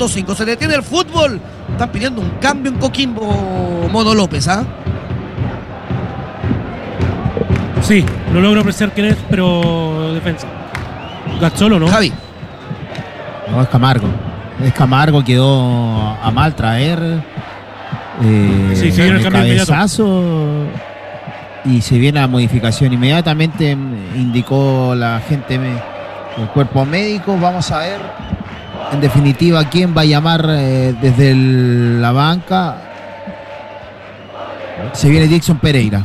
.5. Se detiene el fútbol. Están pidiendo un cambio en Coquimbo, Mono López, ¿ah? Sí, no logro apreciar quién es, pero defensa. Gazzolo, ¿no? Javi. No, es Camargo. Es Camargo, quedó a mal traer. Sí, se viene el cambio cabezazo y se viene la modificación inmediatamente, indicó la gente del cuerpo médico. Vamos a ver en definitiva quién va a llamar desde la banca. Se viene Dixon Pereira.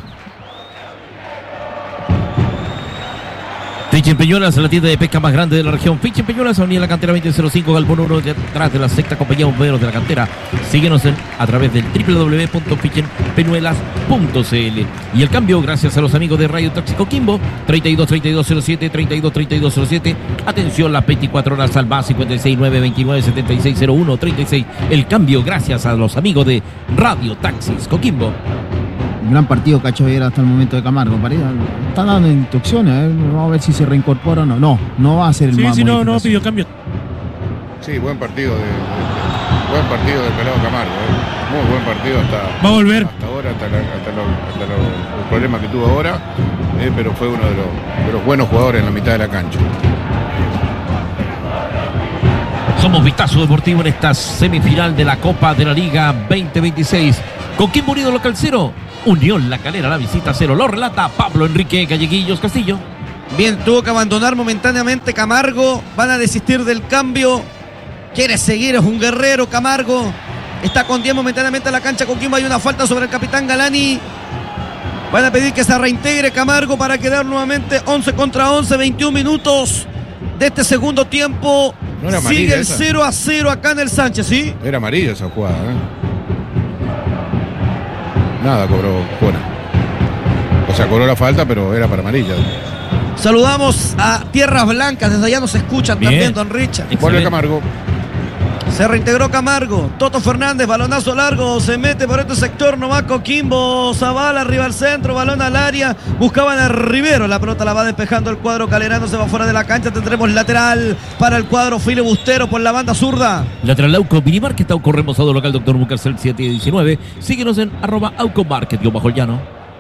Ficha en Peñuelas, la tienda de pesca más grande de la región. Ficha en Peñuelas, Avenida La Cantera 2005, Galpón 1, detrás de la sexta compañía bomberos de la cantera. Síguenos a través del www.fichenpeñuelas.cl. Y el cambio, gracias a los amigos de Radio Taxi Coquimbo, 323207, 323207. Atención, las 24 horas al más 56929760136. El cambio, gracias a los amigos de Radio Taxis Coquimbo. Gran partido Cacho Viera hasta el momento de Camargo. Está dando instrucciones, vamos a ver si se reincorpora o no. No va a ser el más. Sí, no pidió cambio. Sí, buen partido del pelado Camargo. Muy buen partido va a volver hasta ahora, hasta los problemas que tuvo ahora, pero fue uno de los buenos jugadores en la mitad de la cancha. Somos Vistazo Deportivo en esta semifinal de la Copa de la Liga 2026. Coquimbo Unido local 0, Unión La Calera la visita 0. Lo relata Pablo Enrique Galleguillos Castillo. Bien, tuvo que abandonar momentáneamente Camargo. Van a desistir del cambio. Quiere seguir, es un guerrero Camargo. Está con 10 momentáneamente a la cancha Coquimbo. Hay una falta sobre el capitán Galani. Van a pedir que se reintegre Camargo para quedar nuevamente 11 contra 11, 21 minutos de este segundo tiempo. No era sigue el esa. 0-0 acá en el Sánchez, ¿sí? Era amarilla esa jugada, Nada cobró Jona. O sea, cobró la falta, pero era para amarilla. Saludamos a Tierras Blancas, desde allá nos escuchan también, don Richard. Vuelve Camargo. Se reintegró Camargo. Toto Fernández, balonazo largo, se mete por este sector nomás Coquimbo. Zavala arriba al centro, balón al área. Buscaban a Rivero, la pelota la va despejando el cuadro calerano, se va fuera de la cancha. Tendremos lateral para el cuadro filibustero por la banda zurda. Lateral Auco Minimarket, Auco remozado local Dr. Mucarcel 719. Síguenos en @AucoMarket_llano.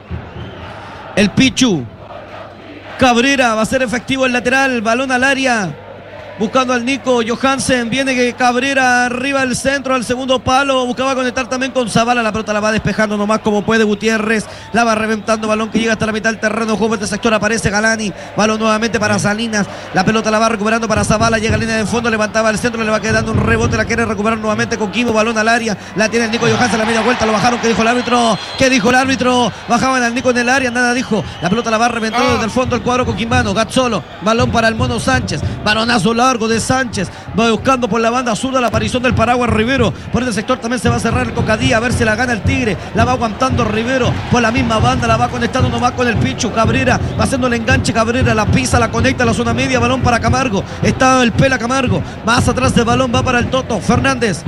El Pichu Cabrera va a ser efectivo el lateral, balón al área. Buscando al Nico Johansen, viene Cabrera arriba al centro, al segundo palo, buscaba conectar también con Zavala, la pelota la va despejando nomás como puede Gutiérrez, la va reventando, balón que llega hasta la mitad del terreno, juego de sector, aparece Galani, balón nuevamente para Salinas, la pelota la va recuperando para Zavala, llega a línea de fondo, levantaba al centro, le va quedando un rebote, la quiere recuperar nuevamente con Coquimbo, balón al área, la tiene el Nico Johansen, la media vuelta, lo bajaron, ¿qué dijo el árbitro? ¿Qué dijo el árbitro? Bajaban al Nico en el área, nada dijo, la pelota la va reventando desde el fondo el cuadro coquimbano, Gazzolo, balón para el Mono Sánchez, balonazo largo de Sánchez, va buscando por la banda zurda la aparición del paraguas Rivero, por este sector también se va a cerrar el Cocadía, a ver si la gana el Tigre, la va aguantando Rivero, por la misma banda la va conectando nomás con el Pichu, Cabrera, va haciendo el enganche Cabrera, la pisa, la conecta a la zona media, balón para Camargo, está el Pela Camargo, más atrás del balón va para el Toto, Fernández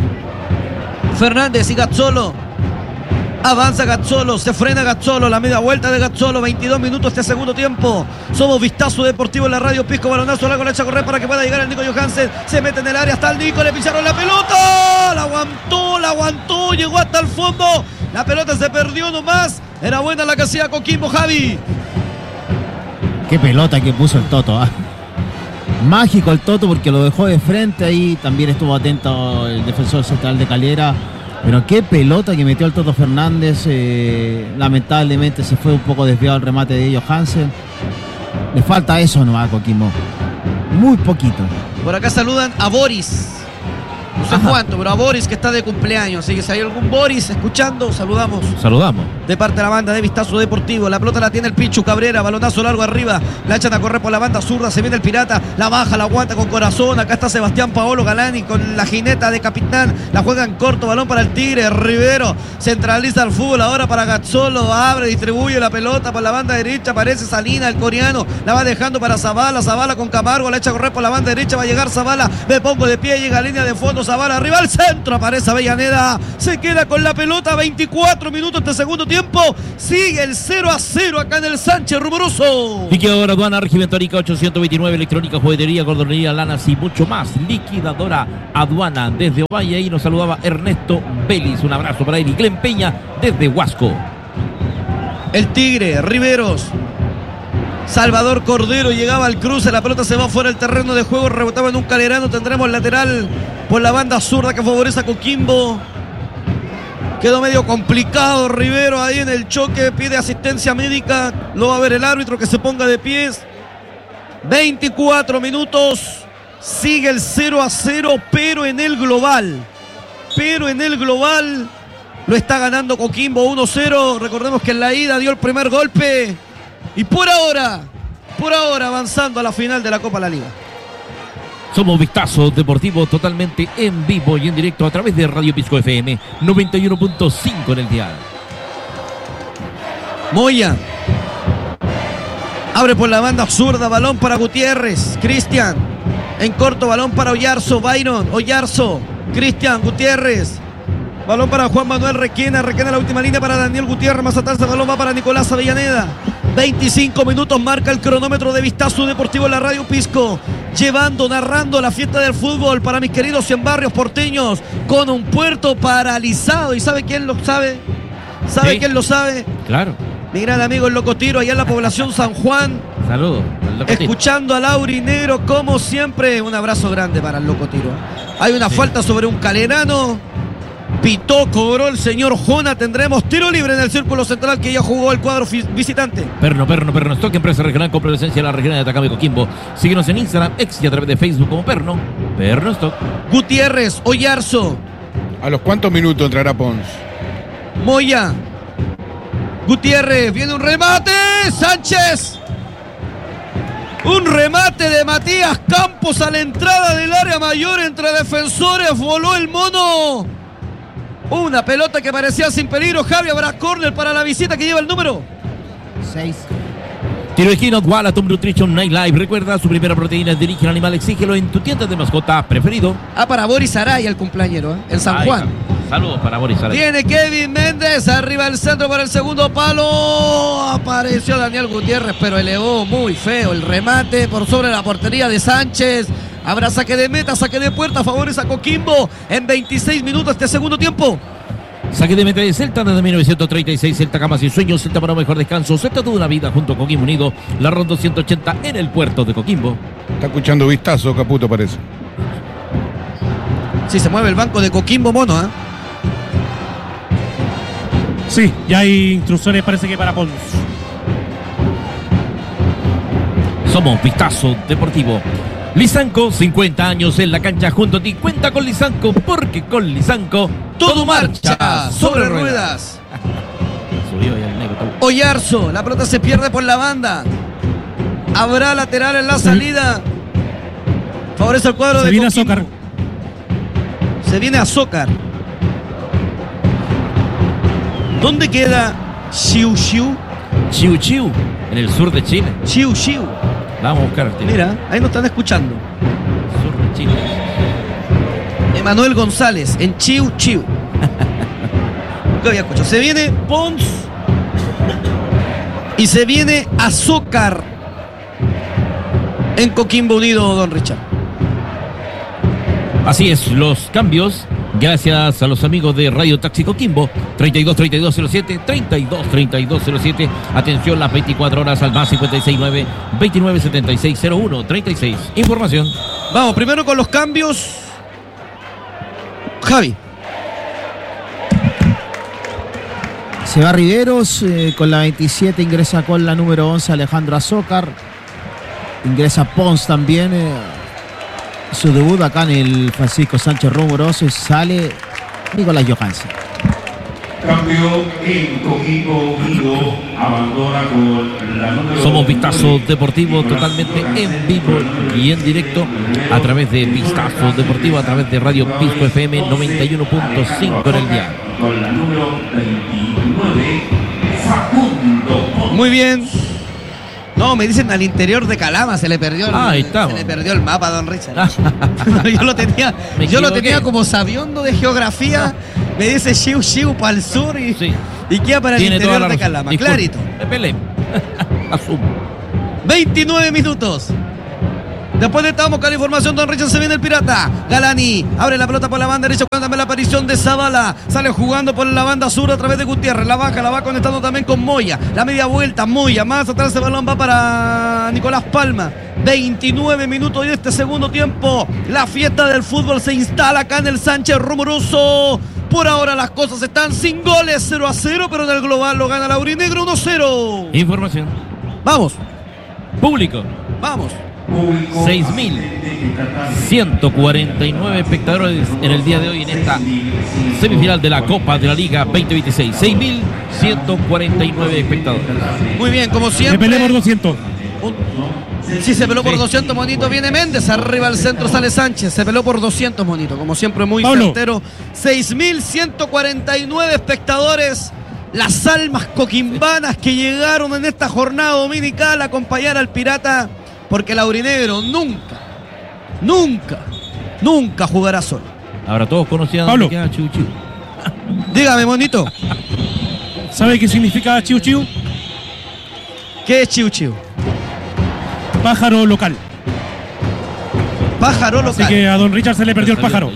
y Gazzolo. Avanza Gazzolo, se frena Gazzolo, la media vuelta de Gazzolo, 22 minutos este segundo tiempo. Somos Vistazo Deportivo en la radio Pisco, balonazo largo, la echa a correr para que pueda llegar el Nico Johansen. Se mete en el área, hasta el Nico, le pisaron la pelota. La aguantó, llegó hasta el fondo. La pelota se perdió nomás. Era buena la que hacía Coquimbo, Javi. Qué pelota que puso el Toto, Mágico el Toto porque lo dejó de frente ahí. También estuvo atento el defensor central de Calera. Pero qué pelota que metió el Toto Fernández. Lamentablemente se fue un poco desviado el remate de Johansen. Le falta eso nomás a Coquimbo. Muy poquito. Por acá saludan a Boris. No sé cuánto, pero a Boris que está de cumpleaños. Así que si hay algún Boris escuchando, saludamos. De parte de la banda de Vistazo Deportivo. La pelota la tiene el Pichu Cabrera. Balonazo largo arriba. La echan a correr por la banda zurda. Se viene el Pirata. La baja, la aguanta con corazón. Acá está Sebastián Paolo Galani con la jineta de capitán. La juega en corto. Balón para el Tigre. Rivero centraliza el fútbol ahora para Gazzolo. Abre, distribuye la pelota por la banda derecha. Aparece Salina, el coreano. La va dejando para Zavala. Zavala con Camargo. La echa a correr por la banda derecha. Va a llegar Zavala. Me pongo de pie. Llega a línea de fondo. Zavala arriba al centro, aparece Avellaneda, se queda con la pelota, 24 minutos de segundo tiempo, sigue el 0-0 acá en el Sánchez Rumoroso. Liquidadora Aduana, Regimiento Arica 829, electrónica, juguetería, cordonería, lanas y mucho más. Liquidadora Aduana, desde Ovalle, ahí nos saludaba Ernesto Vélez, un abrazo para él, y Glen Peña desde Huasco. El Tigre, Riveros, Salvador Cordero llegaba al cruce, la pelota se va fuera del terreno de juego, rebotaba en un Calerano, tendremos lateral por la banda zurda que favorece a Coquimbo. Quedó medio complicado Rivero ahí en el choque, pide asistencia médica, lo va a ver el árbitro, que se ponga de pies. 24 minutos, sigue el 0-0, pero en el global lo está ganando Coquimbo 1-0. Recordemos que en la ida dio el primer golpe. Y por ahora avanzando a la final de la Copa de la Liga. Somos Vistazo Deportivo totalmente en vivo y en directo a través de Radio Pisco FM 91.5 en el dial. Moya abre por la banda zurda, balón para Gutiérrez, Cristian en corto, balón para Oyarzo, Byron, Oyarzo, Cristian, Gutiérrez. Balón para Juan Manuel Requena la última línea para Daniel Gutiérrez, más atrás el balón va para Nicolás Avellaneda. 25 minutos marca el cronómetro de Vistazo Deportivo en la Radio Pisco, narrando la fiesta del fútbol para mis queridos 100 barrios porteños, con un puerto paralizado. ¿Y sabe quién lo sabe? ¿Sabe Sí. quién lo sabe? Claro. Mi gran amigo el Locotiro, allá en la población San Juan. Saludos. Escuchando al Aurinegro como siempre. Un abrazo grande para el Locotiro. Hay una falta sobre un Calerano. Pitó, cobró el señor Jona. Tendremos tiro libre en el círculo central, que ya jugó el cuadro visitante. Perno Stock, empresa regional con presencia en la región de Atacama y Coquimbo. Síguenos en Instagram, X y a través de Facebook como Perno Stock. Gutiérrez, Oyarzo, ¿A los cuántos minutos entrará Pons? Moya, Gutiérrez, viene un remate, Sánchez. Un remate de Matías Campos a la entrada del área mayor entre defensores, voló el mono. Una pelota que parecía sin peligro. Javi, habrá córner para la visita que lleva el número 6. Tiro de esquina, Walla, Tom Nutrition Night Live. Recuerda, su primera proteína es de origen animal. Exígelo en tu tienda de mascota preferido. para Boris Araya, el cumpleañero, en San Juan. Saludos para Boris Araya. Viene Kevin Méndez, arriba del centro para el segundo palo. Apareció Daniel Gutiérrez, pero elevó muy feo el remate por sobre la portería de Sánchez. Habrá saque de meta, saque de puerta, favorece a Coquimbo en 26 minutos de segundo tiempo. Saque de meta de Celta desde 1936. Celta, camas y sueños. Celta para un mejor descanso. Celta toda una vida junto a Coquimbo Unido. La ronda 180 en el puerto de Coquimbo. Está escuchando Vistazo, Caputo, parece. Sí, se mueve el banco de Coquimbo, mono, ¿eh? Sí, ya hay instrucciones, parece que para Pons. Somos Vistazo Deportivo. Lisanco, 50 años en la cancha junto a ti. Cuenta con Lisanco, porque con Lisanco Todo marcha sobre ruedas. Subió ya el negro. Oyarzo, la pelota se pierde por la banda. Habrá lateral en la salida. Favorece al cuadro Se de viene a Coquimbo. Zócar. Se viene a Zócar. ¿Dónde queda Xiu Xiu? Chiu Chiu, en el sur de Chile. Xiu Xiu. Vamos a buscar el tema. Mira, ahí nos están escuchando. Sur de Chile. Emanuel González en Chiu Chiu. ¿Qué había escuchado? Se viene Pons y se viene Azócar en Coquimbo Unido, don Richard. Así es, los cambios, gracias a los amigos de Radio Taxi Coquimbo. 32-3207, 32-3207. Atención, las 24 horas al más 569 297601 36. Información. Vamos, primero con los cambios. Javi. Se va Riveros, con la 27 ingresa con la número 11 Alejandro Azócar. Ingresa Pons también. Su debut acá en el Francisco Sánchez Rumoroso, y sale Nicolás Johansen. Cambio en Coquimbo Unido, abandona con la número. Somos Vistazo Deportivo totalmente en vivo y en directo a través de Vistazo Deportivo, a través de Radio Pisco FM 91.5 en el día. Con la número 29, Facundo. Muy bien. No, me dicen al interior de Calama, se le perdió Ahí estamos. se le perdió el mapa a don Richard. yo lo tenía equivoqué. como sabiondo de geografía. Me dice Chiu para el sur y, Sí. y queda para Tiene el toda interior la de razón. Calama. Disculpe. Clarito. Me peleé. Asumo. 29 minutos. Después de estamos con la información, don Richard, se viene el Pirata. Galani abre la pelota por la banda derecha, cuando la aparición de Zavala. Sale jugando por la banda sur a través de Gutiérrez. La baja, la va conectando también con Moya. La media vuelta, Moya. Más atrás el balón va para Nicolás Palma. 29 minutos de este segundo tiempo. La fiesta del fútbol se instala acá en el Sánchez Rumoroso. Por ahora las cosas están sin goles, 0-0, pero en el global lo gana Laurinegro 1-0. Información. Vamos, Público. vamos. 6.149 espectadores en el día de hoy en esta semifinal de la Copa de la Liga 2026. 6.149 espectadores. Muy bien, como Me siempre. peleé por 200. Sí, se peló por 200, Monito. Viene Méndez. Arriba al centro sale Sánchez. Se peló por 200, Monito. Como siempre, muy Pablo. certero. 6.149 espectadores. Las almas coquimbanas que llegaron en esta jornada dominical a acompañar al Pirata. Porque Laurinegro nunca jugará solo. Ahora todos conocían Pablo. dónde queda Chiu Chiu. Dígame, Monito. ¿Sabe qué significa Chiu Chiu? ¿Qué es Chiu Chiu? Pájaro local. Pájaro Así local. que a don Richard se le perdió el pájaro.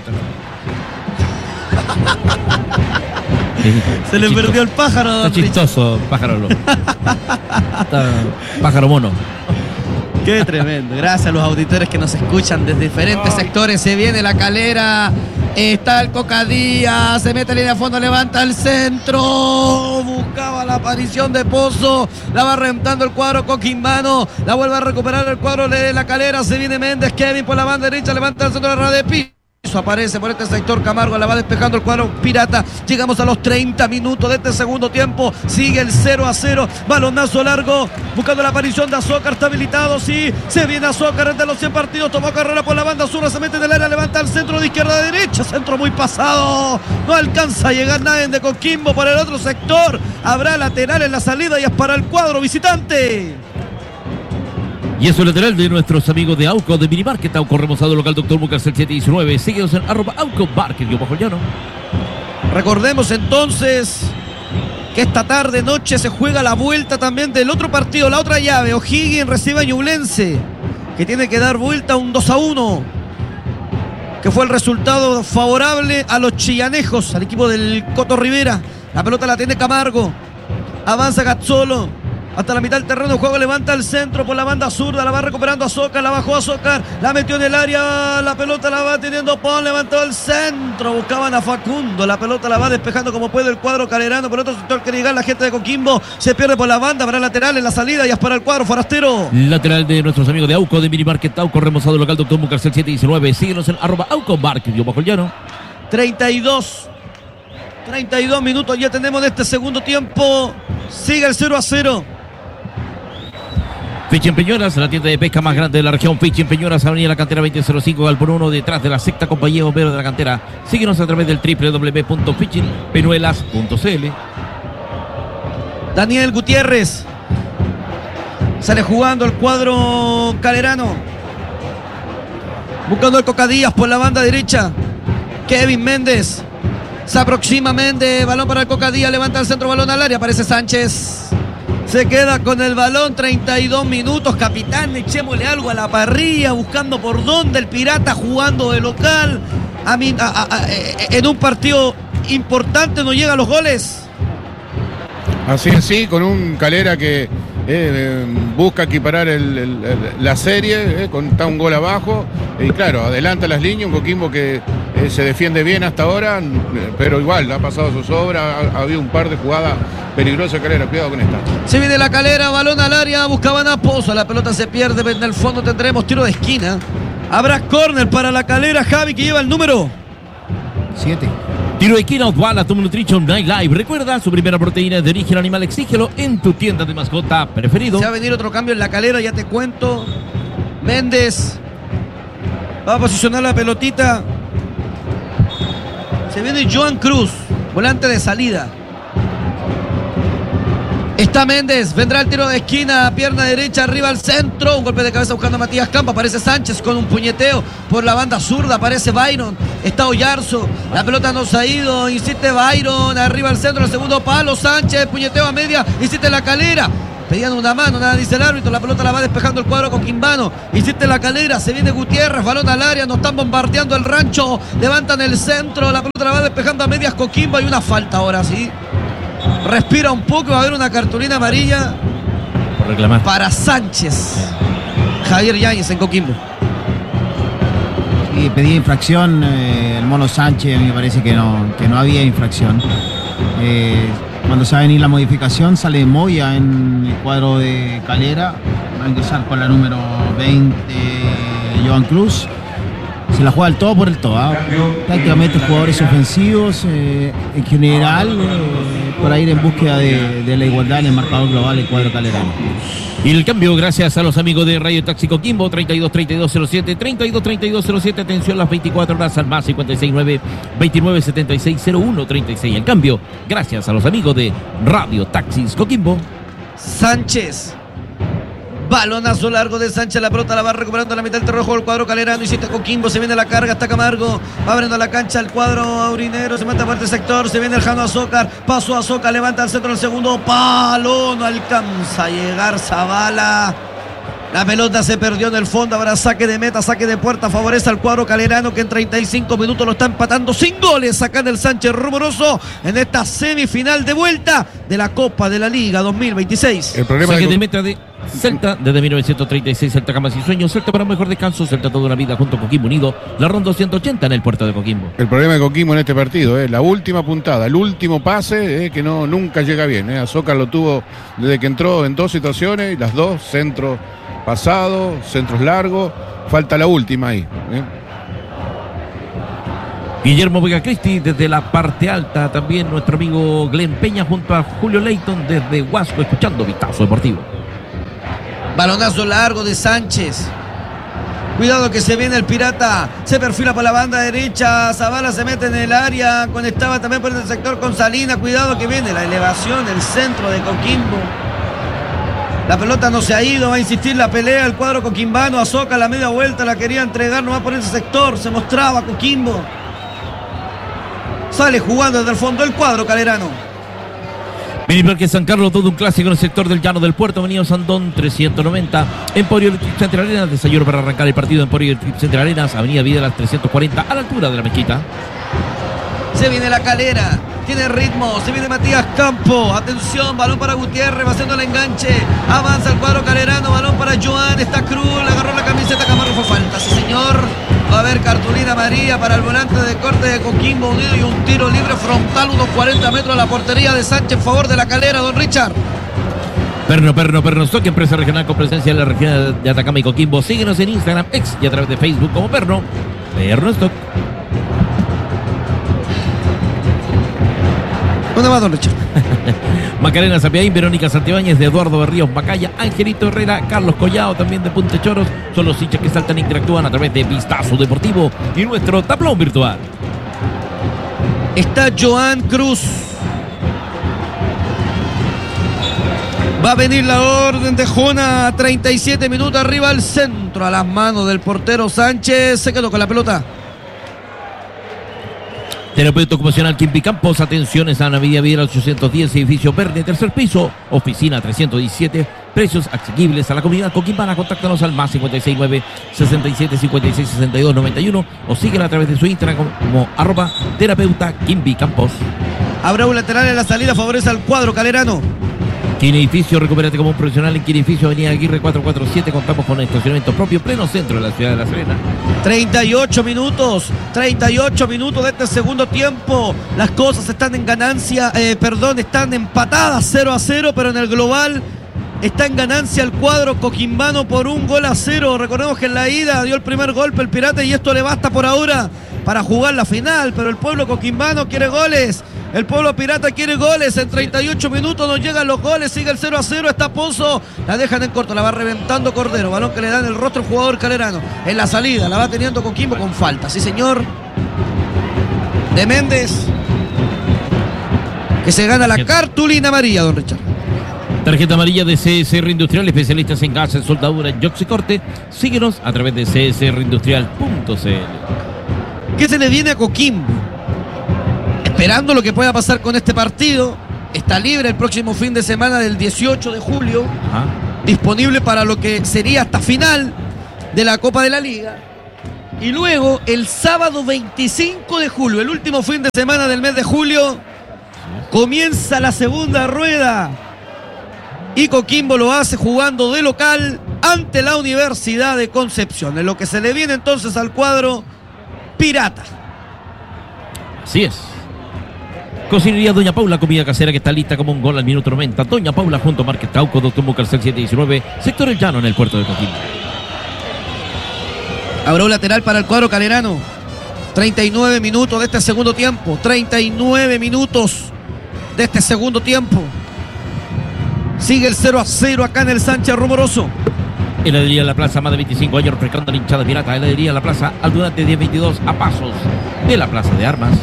Se le perdió el pájaro. Está don Richard. chistoso, pájaro loco. Está pájaro mono. Qué tremendo. Gracias a los auditores que nos escuchan desde diferentes sectores. Se viene la Calera. Está el Cocadía. Se mete en línea de fondo. Levanta el centro. Buscaba la aparición de Pozo. La va reventando el cuadro coquimbano. La vuelve a recuperar el cuadro de la Calera. Se viene Méndez. Kevin por la banda derecha. Levanta el centro de la red de piso. Aparece por este sector Camargo, la va despejando el cuadro Pirata. Llegamos a los 30 minutos de este segundo tiempo. Sigue el 0-0. Balonazo largo. Buscando la aparición de Azócar. Está habilitado. Sí. Se viene Azócar entre los 100 partidos. Tomó carrera por la banda sur. Se mete en el área. Levanta el centro de izquierda a derecha. Centro muy pasado. No alcanza a llegar nadie de Coquimbo por el otro sector. Habrá lateral en la salida y es para el cuadro visitante. Y eso es lateral de nuestros amigos de Auco de Minimarket. Auco remozado local Dr. Mucarcel 719. Síguenos en @Auco Market bajo llano. Recordemos entonces que esta tarde, noche, se juega la vuelta también del otro partido, la otra llave. O'Higgins recibe a Ñublense, que tiene que dar vuelta a un 2-1, que fue el resultado favorable a los chillanejos, al equipo del Coto Rivera. La pelota la tiene Camargo. Avanza Gazzolo. Hasta la mitad del terreno de juego, levanta el centro por la banda zurda, la va recuperando Azócar, la bajó Azócar, la metió en el área, la pelota la va teniendo Pon, levantó el centro, buscaban a Facundo, la pelota la va despejando como puede el cuadro calerano, por otro sector quiere llegar la gente de Coquimbo, se pierde por la banda, habrá lateral en la salida y es para el cuadro forastero. Lateral de nuestros amigos de Auco de Minimarket. Auco remozado local Dr. Mucarcel 719. Síguenos en @Auco Market bajo llano. 32 minutos ya tenemos de este segundo tiempo, sigue el 0-0. Ficha Peñoras, la tienda de pesca más grande de la región. Ficha Peñoras, Avenida La Cantera 2005, Galpón 1, detrás de la sexta compañía bombero de la cantera. Síguenos a través del www.fichinpeñuelas.cl. Daniel Gutiérrez sale jugando el cuadro calerano, buscando el Cocadías por la banda derecha. Kevin Méndez, se aproxima Méndez, balón para el Cocadías, levanta el centro, balón al área, aparece Sánchez, se queda con el balón. 32 minutos, capitán, echémosle algo a la parrilla, buscando por dónde el Pirata jugando de local. En un partido importante no llega a los goles. Así es, sí, con un Calera que busca equiparar la serie, está un gol abajo, y claro, adelanta las líneas, un Coquimbo que se defiende bien hasta ahora, pero igual ha pasado sus obras, ha habido un par de jugadas peligrosas. Calera, cuidado con esta. Se viene la Calera, balón al área, buscaban a Pozo, la pelota se pierde, en el fondo tendremos tiro de esquina. Habrá córner para la Calera, Javi, que lleva el número 7. Tiro de esquina, Osvaldo Tom Nutrition Night Live. Recuerda, su primera proteína es de origen animal. Exígelo en tu tienda de mascota preferido. Se va a venir otro cambio en la Calera, ya te cuento. Méndez va a posicionar la pelotita. Se viene Joan Cruz, volante de salida. Está Méndez, vendrá el tiro de esquina, pierna derecha, arriba al centro, un golpe de cabeza buscando a Matías Campo, aparece Sánchez con un puñeteo por la banda zurda, aparece Byron, está Oyarzo, la pelota no se ha ido, insiste Byron, arriba al centro, el segundo palo, Sánchez, puñeteo a media, insiste La Calera, pedían una mano, nada dice el árbitro, la pelota la va despejando el cuadro coquimbano, insiste La Calera, se viene Gutiérrez, balón al área, nos están bombardeando el rancho, levantan el centro, la pelota la va despejando a medias Coquimbo, hay una falta ahora, sí. Respira un poco, va a haber una cartulina amarilla por reclamar para Sánchez. Javier Yáñez en Coquimbo. Y pedía infracción el Mono Sánchez, me parece que no había infracción. Cuando se va a venir la modificación, sale Moya en el cuadro de Calera, va a ingresar con la número 20 Joan Cruz. Se la juega el todo por el todo, ¿eh? Prácticamente jugadores ofensivos en general, para ir en búsqueda de la igualdad en el marcador global del cuadro calerano. Y el cambio gracias a los amigos de Radio Taxi Coquimbo, 32-3207, 32-3207, atención las 24 horas al más 569-2976-0136. El cambio gracias a los amigos de Radio Taxis Coquimbo. Sánchez. Balonazo largo de Sánchez, la pelota la va recuperando a la mitad del terreno del cuadro calerano, insiste Coquimbo, se viene la carga, está Camargo, va abriendo la cancha el cuadro aurinero, se mete por este sector, se viene el Jano Azócar, paso a Azócar, levanta al centro del segundo palo, no alcanza a llegar Zavala. La pelota se perdió en el fondo, ahora saque de meta, saque de puerta, favorece al cuadro calerano que en 35 minutos lo está empatando sin goles acá en el Sánchez Rumoroso en esta semifinal de vuelta de la Copa de la Liga 2026. El problema Saque de de meta de Celta desde 1936, Celta Camas y Sueños, Celta para un mejor descanso, Celta toda una vida junto a Coquimbo Unido, la ronda 180 en el puerto de Coquimbo. El problema de Coquimbo en este partido es la última puntada, el último pase que nunca llega bien. Azócar lo tuvo desde que entró en dos situaciones y las dos, centros pasados, centros largos, falta la última ahí. Guillermo Vega Cristi desde la parte alta, también nuestro amigo Glenn Peña junto a Julio Leighton desde Huasco, escuchando Vistazo Deportivo. Balonazo largo de Sánchez. Cuidado que se viene el Pirata. Se perfila por la banda derecha. Zavala se mete en el área. Conectaba también por el sector con Salina. Cuidado que viene la elevación, el centro de Coquimbo. La pelota no se ha ido. Va a insistir la pelea. El cuadro coquimbano. Azócar la media vuelta. La quería entregar nomás por ese sector. Se mostraba Coquimbo. Sale jugando desde el fondo el cuadro calerano. Mini Parque San Carlos, todo un clásico en el sector del Llano del Puerto, Avenida Sandón 390, Emporio Electric Center Arenas, desayuno para arrancar el partido, Emporio Electric Center Arenas, Avenida Videlas 340, a la altura de la mezquita. Se viene La Calera, tiene ritmo, se viene Matías Campo, atención, balón para Gutiérrez, va haciendo el enganche, avanza el cuadro calerano, balón para Joan, está Cruz, le agarró la camiseta, Camargo, fue falta, sí señor. Va a haber cartulina amarilla para el volante de corte de Coquimbo Unido y un tiro libre frontal, unos 40 metros a la portería de Sánchez en favor de La Calera, don Richard. Perno Stock, empresa regional con presencia en la región de Atacama y Coquimbo. Síguenos en Instagram, X y a través de Facebook como Perno Stock. ¿Dónde va, don Richard? Macarena Zapiaín, Verónica Santibáñez, de Eduardo Berríos Macaya, Angelito Herrera, Carlos Collado, también de Punte Choros. Son los hinchas que saltan e interactúan a través de Vistazo Deportivo y nuestro tablón virtual. Está Joan Cruz. Va a venir la orden de Jona a 37 minutos arriba al centro, a las manos del portero Sánchez. Se quedó con la pelota. Terapeuta ocupacional Kimpi Campos, atenciones a Navidad Vidal 810, edificio verde, tercer piso, oficina 317, precios asequibles a la comunidad coquimbana. Contáctanos al más 569 67 56 62 91 o síguela a través de su Instagram como @terapeuta Kimpi Campos. Habrá un lateral en la salida, favorece al cuadro calerano. Quin Edificio, recupérate como un profesional en Quin Edificio, Avenida Aguirre 447, contamos con estacionamiento propio, pleno centro de la ciudad de La Serena. 38 minutos de este segundo tiempo, las cosas están en ganancia, están empatadas 0-0, pero en el global está en ganancia el cuadro coquimbano por 1-0. Recordemos que en la ida dio el primer golpe el Pirata y esto le basta por ahora para jugar la final, pero el pueblo coquimbano quiere goles. El pueblo pirata quiere goles. En 38 minutos no llegan los goles. Sigue el 0-0. Está Pozo. La dejan en corto. La va reventando Cordero. Balón que le da en el rostro el jugador calerano. En la salida. La va teniendo Coquimbo con falta. Sí, señor. De Méndez. Que se gana la cartulina amarilla, don Richard. Tarjeta amarilla de CSR Industrial, especialistas en gas, en soldadura, en yox y corte. Síguenos a través de csrindustrial.cl. ¿Qué se le viene a Coquimbo? Esperando lo que pueda pasar con este partido. Está libre el próximo fin de semana del 18 de julio. Ajá. Disponible para lo que sería hasta final de la Copa de la Liga. Y luego el sábado 25 de julio, el último fin de semana del mes de julio, comienza la segunda rueda. Y Coquimbo lo hace jugando de local ante la Universidad de Concepción. En lo que se le viene entonces al cuadro pirata. Así es. Cocinería Doña Paula, comida casera que está lista como un gol al minuto 90. Doña Paula junto a Market Trauco, Doctor Mucarcel 719, sector El Llano en el puerto de Coquimbo. Habrá un lateral para el cuadro calerano. 39 minutos de este segundo tiempo. 39 minutos de este segundo tiempo. Sigue el 0-0 acá en el Sánchez Rumoroso. Heladería La Plaza, más de 25 años refrescando la hinchada pirata. Heladería La Plaza, al durante 1022 a pasos de la Plaza de Armas.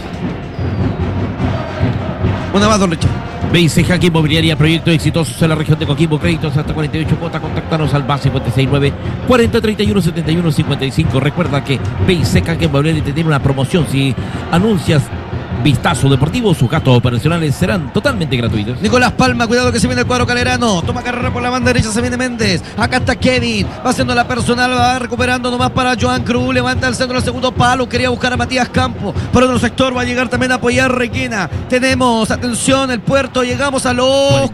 Una más, don Richard. BIC Jaque Inmobiliaria, proyectos exitosos en la región de Coquimbo, créditos hasta 48 cuotas. Contáctanos al más 569 40 31 71 55. Recuerda que BIC Jaque Inmobiliaria te tiene una promoción. Si anuncias Vistazo Deportivo, sus gastos operacionales serán totalmente gratuitos. Nicolás Palma, cuidado que se viene el cuadro calerano. Toma carrera por la banda derecha, se viene Méndez. Acá está Kevin, va haciendo la personal, va recuperando nomás para Joan Cruz. Levanta el centro del segundo palo, quería buscar a Matías Campos. Por otro sector va a llegar también a apoyar Requena. Tenemos, atención, el puerto, llegamos a los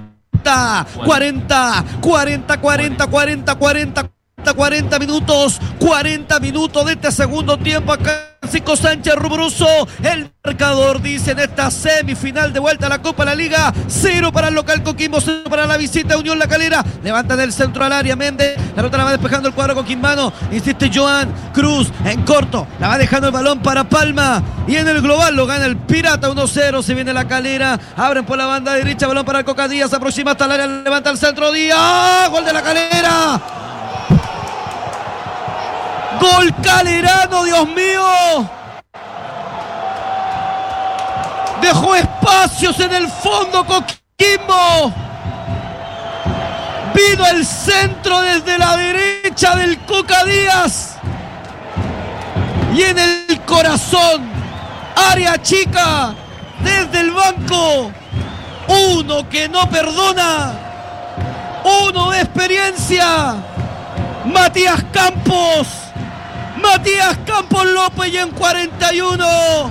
40 minutos. 40 minutos de este segundo tiempo acá. Francisco Sánchez Rubroso, el marcador dice en esta semifinal de vuelta a la Copa de la Liga, 0 para el local Coquimbo, 0 para la visita Unión La Calera. Levanta del centro al área Méndez, la pelota la va despejando el cuadro coquimbano, insiste Joan Cruz en corto, la va dejando el balón para Palma y en el global lo gana el Pirata 1-0. Se viene La Calera, abren por la banda derecha, balón para el Coca Díaz, aproxima hasta el área, levanta el centro Díaz, gol de La Calera. Gol calerano, Dios mío. Dejó espacios en el fondo Coquimbo. Vino el centro desde la derecha del Coca Díaz. Y en el corazón, área chica, desde el banco. Uno que no perdona. Uno de experiencia. Matías Campos López, y en 41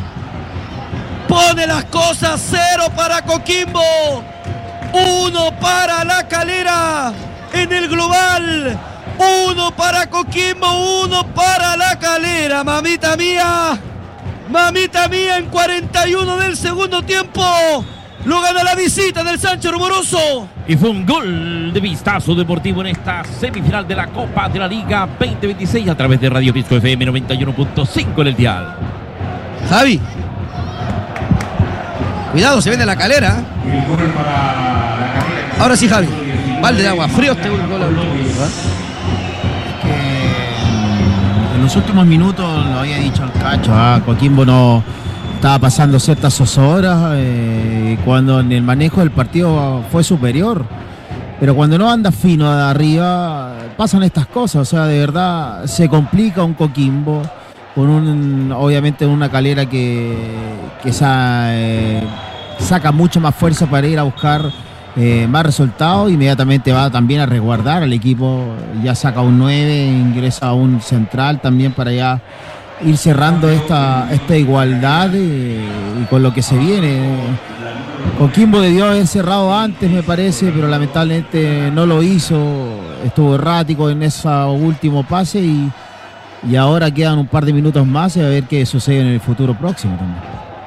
pone las cosas 0 para Coquimbo, 1 para La Calera en el global, 1 para Coquimbo, 1 para La Calera. Mamita mía, en 41 del segundo tiempo lo gana la visita del Sánchez Rumoroso. Y fue un gol de Vistazo Deportivo en esta semifinal de la Copa de la Liga 2026 a través de Radio Pisco FM 91.5 en el dial. Javi, cuidado, se viene La Calera. El gol para La Calera. Ahora sí, Javi, balde de agua frío este gol. En los últimos minutos, lo había dicho el Cacho, Coquimbo no estaba pasando ciertas zozobras cuando en el manejo del partido fue superior, pero cuando no anda fino de arriba pasan estas cosas. O sea, de verdad se complica un Coquimbo con obviamente una Calera que saca mucho más fuerza para ir a buscar más resultados. Inmediatamente va también a resguardar al equipo, ya saca un 9, ingresa a un central también para ya ir cerrando esta igualdad y con lo que se viene. Coquimbo debió haber cerrado antes, me parece, pero lamentablemente no lo hizo. Estuvo errático en ese último pase y ahora quedan un par de minutos más y a ver qué sucede en el futuro próximo también.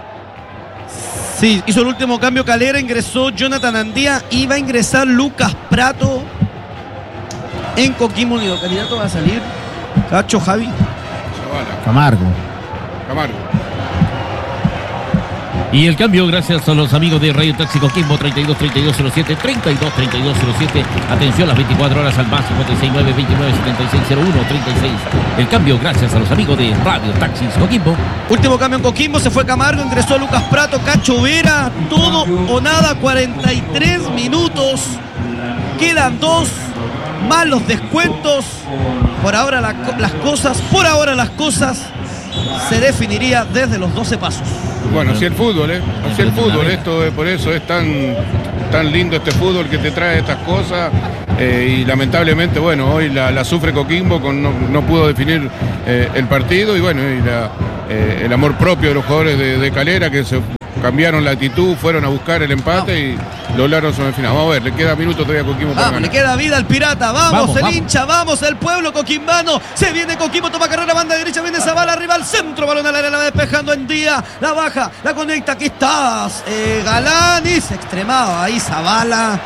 Sí, hizo el último cambio Calera, ingresó Jonathan Andía, iba a ingresar Lucas Prato en Coquimbo Unido. Candidato va a salir Cacho, Javi. Camargo. Y el cambio gracias a los amigos de Radio Taxi Coquimbo 32 32 07 32 32 07. Atención, las 24 horas al más 569 29 76 01 36. El cambio gracias a los amigos de Radio Taxis Coquimbo. Último cambio en Coquimbo, se fue Camargo, ingresó Lucas Prato, Cacho Vera, todo o nada, 43 minutos. Quedan 2 más los descuentos. Por ahora las cosas se definiría desde los 12 pasos. Bueno, así el fútbol, así el fútbol. Esto por eso es tan lindo este fútbol que te trae estas cosas. Y lamentablemente, bueno, hoy la sufre Coquimbo, no pudo definir el partido. Y bueno, el amor propio de los jugadores de Calera, que se cambiaron la actitud, fueron a buscar el empate y lograron su final. Vamos a ver, le queda minutos todavía a Coquimbo para ganar. Le queda vida al Pirata. Vamos, hincha, vamos, el pueblo coquimbano. Se viene Coquimbo, toma carrera, banda derecha, viene Zavala, arriba al centro, balón al área, la va despejando en día, la baja, la conecta, aquí estás, Galani, se extremaba ahí Zavala.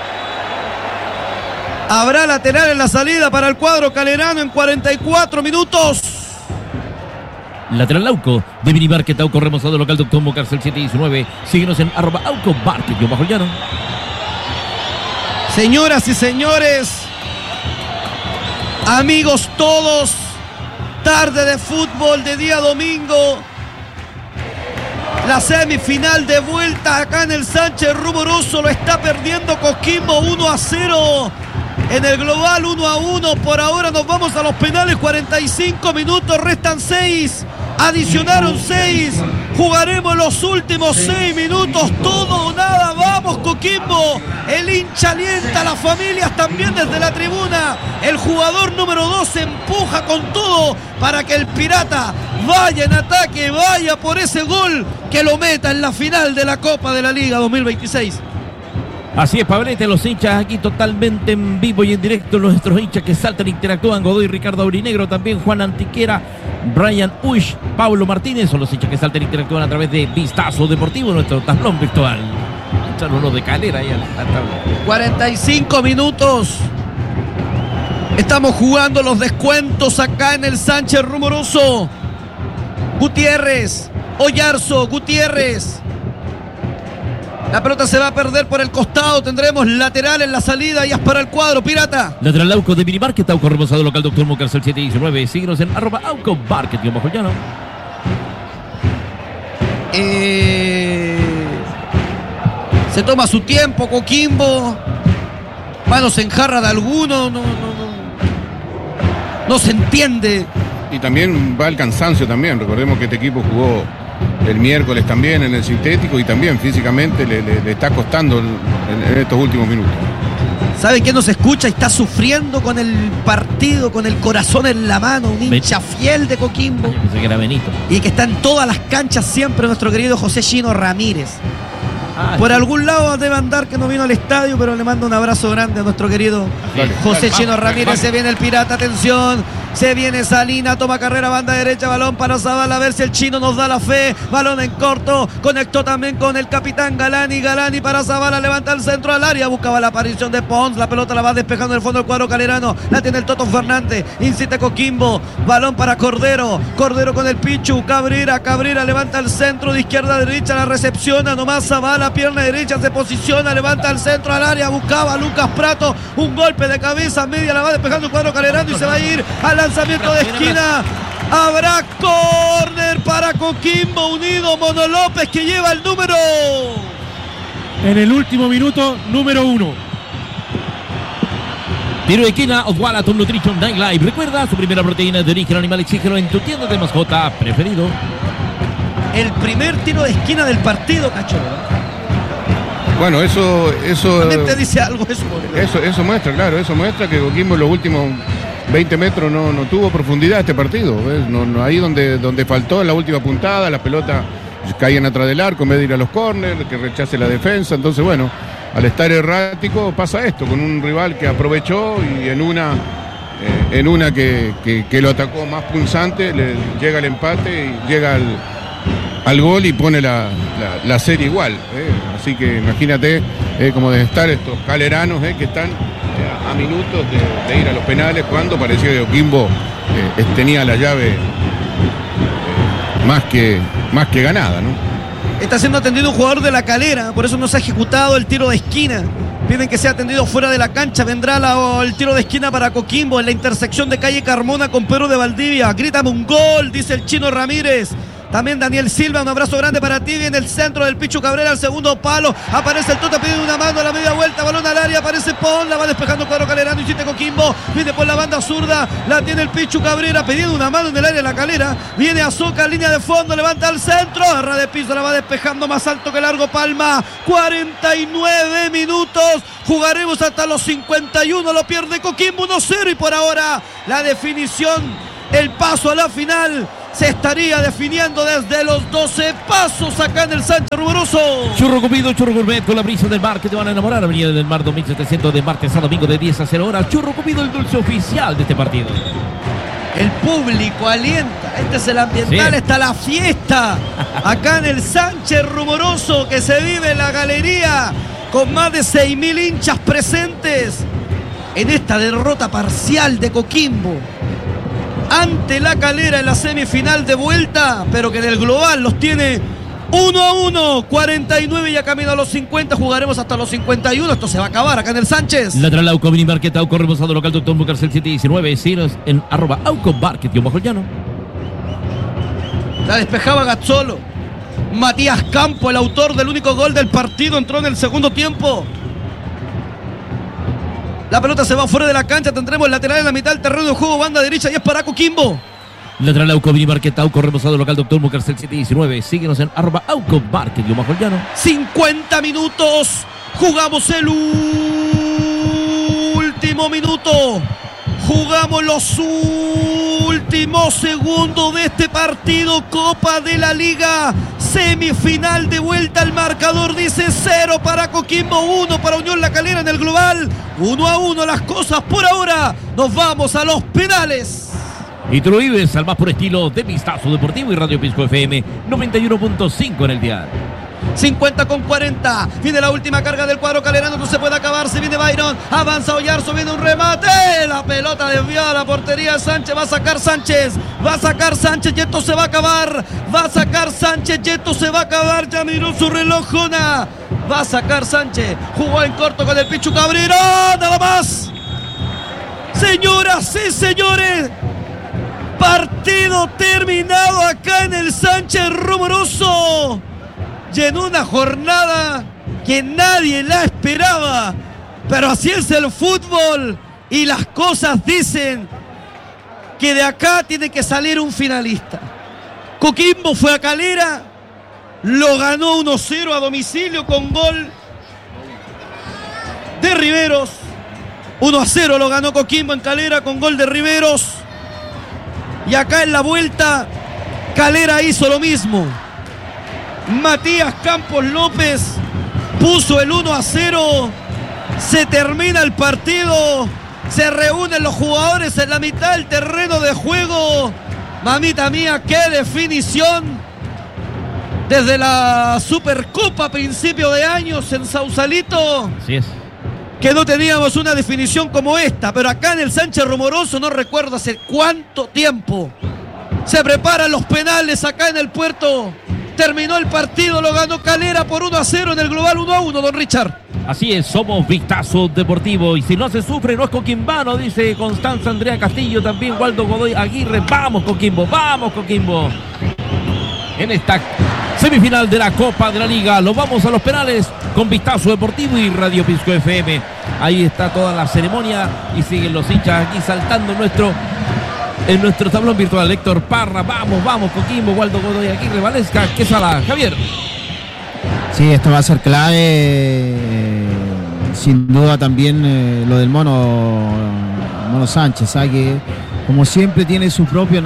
Habrá lateral en la salida para el cuadro calerano en 44 minutos. Lateral Auco de Minimarket Auco remozado local Doctor Cárcel 719. Síguenos en @Auco Market bajo el llano. Señoras y señores, amigos todos, tarde de fútbol de día domingo. La semifinal de vuelta acá en el Sánchez Rumoroso, lo está perdiendo Coquimbo 1-0. En el global 1-1, por ahora nos vamos a los penales, 45 minutos, restan 6, adicionaron 6, jugaremos los últimos 6 minutos, todo o nada, vamos Coquimbo, el hincha alienta a las familias también desde la tribuna, el jugador número 2 empuja con todo para que el Pirata vaya en ataque, vaya por ese gol que lo meta en la final de la Copa de la Liga 2026. Así es, Pablete, los hinchas aquí totalmente en vivo y en directo, nuestros hinchas que saltan, interactúan, Godoy, Ricardo Aurinegro, también Juan Antiquera, Brian Ush, Pablo Martínez, son los hinchas que saltan, interactúan a través de Vistazo Deportivo, nuestro tablón virtual. Echan uno de Calera ahí al tablón. 45 minutos. Estamos jugando los descuentos acá en el Sánchez Rumoroso. Gutiérrez, Oyarzo, Gutiérrez. La pelota se va a perder por el costado. Tendremos lateral en la salida y es para el cuadro Pirata. Lateral Auco de Minimarket, Auco remozado local Doctor Cárcel 719. Síguenos en @Auco Market bajo el llano. Se toma su tiempo Coquimbo. Manos en jarra de alguno. No se entiende. Y también va el cansancio también. Recordemos que este equipo jugó el miércoles también en el sintético y también físicamente le está costando en estos últimos minutos. ¿Sabe quién nos escucha y está sufriendo con el partido, con el corazón en la mano? Un hincha fiel de Coquimbo. Pensé que era Benito. Y que está en todas las canchas siempre, nuestro querido José Chino Ramírez. Por algún lado debe andar, que no vino al estadio, pero le mando un abrazo grande a nuestro querido José Chino Ramírez. Se viene el Pirata, atención. Se viene Salina, toma carrera, banda derecha, balón para Zavala, a ver si el chino nos da la fe. Balón en corto, conectó también con el capitán Galani. Galani para Zavala, levanta el centro al área, buscaba la aparición de Pons. La pelota la va despejando en el fondo del cuadro calerano. La tiene el Toto Fernández, insiste Coquimbo. Balón para Cordero, Cordero con el Pichu. Cabrera levanta el centro de izquierda a derecha, la recepciona nomás Zavala, pierna derecha, se posiciona, levanta el centro al área, buscaba a Lucas Prato. Un golpe de cabeza media, la va despejando el cuadro calerano y se va a ir al lanzamiento de esquina. Habrá córner para Coquimbo Unido. Mono López, que lleva el número. En el último minuto, número 1. Tiro de esquina, Oswald Tom Nutrition Night Live. Recuerda, su primera proteína de origen animal, exígelo en tu tienda de mascota preferido. El primer tiro de esquina del partido, Cachorro. Bueno, eso también te dice algo eso muestra, claro, eso muestra que Coquimbo en los últimos 20 metros no tuvo profundidad este partido. No, ahí donde faltó en la última puntada, las pelotas caían atrás del arco en vez de ir a los córneres, que rechace la defensa. Entonces, bueno, al estar errático pasa esto, con un rival que aprovechó y en una que lo atacó más punzante, le llega el empate y llega al gol y pone la serie igual. Así que imagínate cómo deben estar estos caleranos que están a minutos de ir a los penales, cuando parecía que Coquimbo tenía la llave más que ganada, ¿no? Está siendo atendido un jugador de la Calera, por eso no se ha ejecutado el tiro de esquina. Piden que sea atendido fuera de la cancha. Vendrá el tiro de esquina para Coquimbo en la intersección de calle Carmona con Pedro de Valdivia. Grítame un gol, dice el Chino Ramírez. También Daniel Silva, un abrazo grande para ti. Viene el centro del Pichu Cabrera al segundo palo. Aparece el Toto pidiendo una mano a la media vuelta. Balón al área, aparece Pon. La va despejando cuadro Calerano. Insiste Coquimbo. Viene por la banda zurda. La tiene el Pichu Cabrera pidiendo una mano en el área de la Calera. Viene Azoka, línea de fondo. Levanta al centro. Arra de piso, la va despejando más alto que largo Palma. 49 minutos. Jugaremos hasta los 51. Lo pierde Coquimbo 1-0. Y por ahora la definición, el paso a la final, se estaría definiendo desde los 12 pasos acá en el Sánchez Rumoroso. Churro Cupido, Churro Gourmet con la brisa del mar que te van a enamorar. Avenida del Mar 2700 de martes a domingo de 10 a 0 horas. Churro Cupido, el dulce oficial de este partido. El público alienta. Este es el ambiental, Sí. está la fiesta acá en el Sánchez Rumoroso que se vive en la galería con más de 6.000 hinchas presentes en esta derrota parcial de Coquimbo ante la Calera en la semifinal de vuelta, pero que en el global los tiene 1-1, 49 ya camino a los 50, jugaremos hasta los 51, esto se va a acabar acá en el Sánchez. Lateral Auco, Mini Market, Auco, remozado local, Doctor Bucarcel 719, síguenos en @Auco Market, yo bajo el llano. La despejaba Gazzolo. Matías Campo, el autor del único gol del partido, entró en el segundo tiempo. La pelota se va fuera de la cancha, tendremos el lateral en la mitad del terreno de juego, banda derecha, y es para Coquimbo. Lateral Auco, Mini Market, Auco, remozado local, Doctor Bucarcel 719, síguenos en @Auco Market, yo bajo el llano. 50 minutos, jugamos el último minuto. Jugamos los últimos segundos de este partido, Copa de la Liga, semifinal de vuelta. El marcador dice 0 para Coquimbo, 1 para Unión La Calera en el global. 1-1 las cosas por ahora. Nos vamos a los penales. Y tú lo vives al más puro estilo de Vistazo Deportivo y Radio Pisco FM 91.5 en el dial. 50-40. Viene la última carga del cuadro calerano. No se puede acabar. Se viene Byron. Avanza Oyarzo. Viene un remate. La pelota desviada a la portería. Sánchez. Va a sacar Sánchez. Va a sacar Sánchez. Y esto se va a acabar. Va a sacar Sánchez. Y esto se va a acabar. Ya miró su reloj. Jona. Va a sacar Sánchez. Jugó en corto con el Pichu Cabrera. Nada más. Señoras y señores. Partido terminado acá en el Sánchez Rumoroso. Y en una jornada que nadie la esperaba, pero así es el fútbol y las cosas dicen que de acá tiene que salir un finalista. Coquimbo fue a Calera, lo ganó 1-0 a domicilio con gol de Riveros. 1-0 lo ganó Coquimbo en Calera con gol de Riveros. Y acá en la vuelta Calera hizo lo mismo. Matías Campos López puso el 1-0. Se termina el partido. Se reúnen los jugadores en la mitad del terreno de juego. Mamita mía, qué definición. Desde la Supercopa a principio de años en Sausalito, Así es. que no teníamos una definición como esta. Pero acá en el Sánchez Rumoroso no recuerdo hace cuánto tiempo. Se preparan los penales acá en el puerto. Terminó el partido, lo ganó Calera por 1-0 en el global 1-1, don Richard. Así es, somos Vistazo Deportivo. Y si no se sufre, no es coquimbano, dice Constanza Andrea Castillo, también Waldo Godoy Aguirre. Vamos Coquimbo, vamos Coquimbo. En esta semifinal de la Copa de la Liga, lo vamos a los penales con Vistazo Deportivo y Radio Pisco FM. Ahí está toda la ceremonia y siguen los hinchas aquí saltando en nuestro tablón virtual. Héctor Parra, vamos, vamos Coquimbo, Waldo Godoy Aguirre, Valesca, Quesada, Javier. Sí, esto va a ser clave. Sin duda también lo del Mono Sánchez, que como siempre tiene su propio,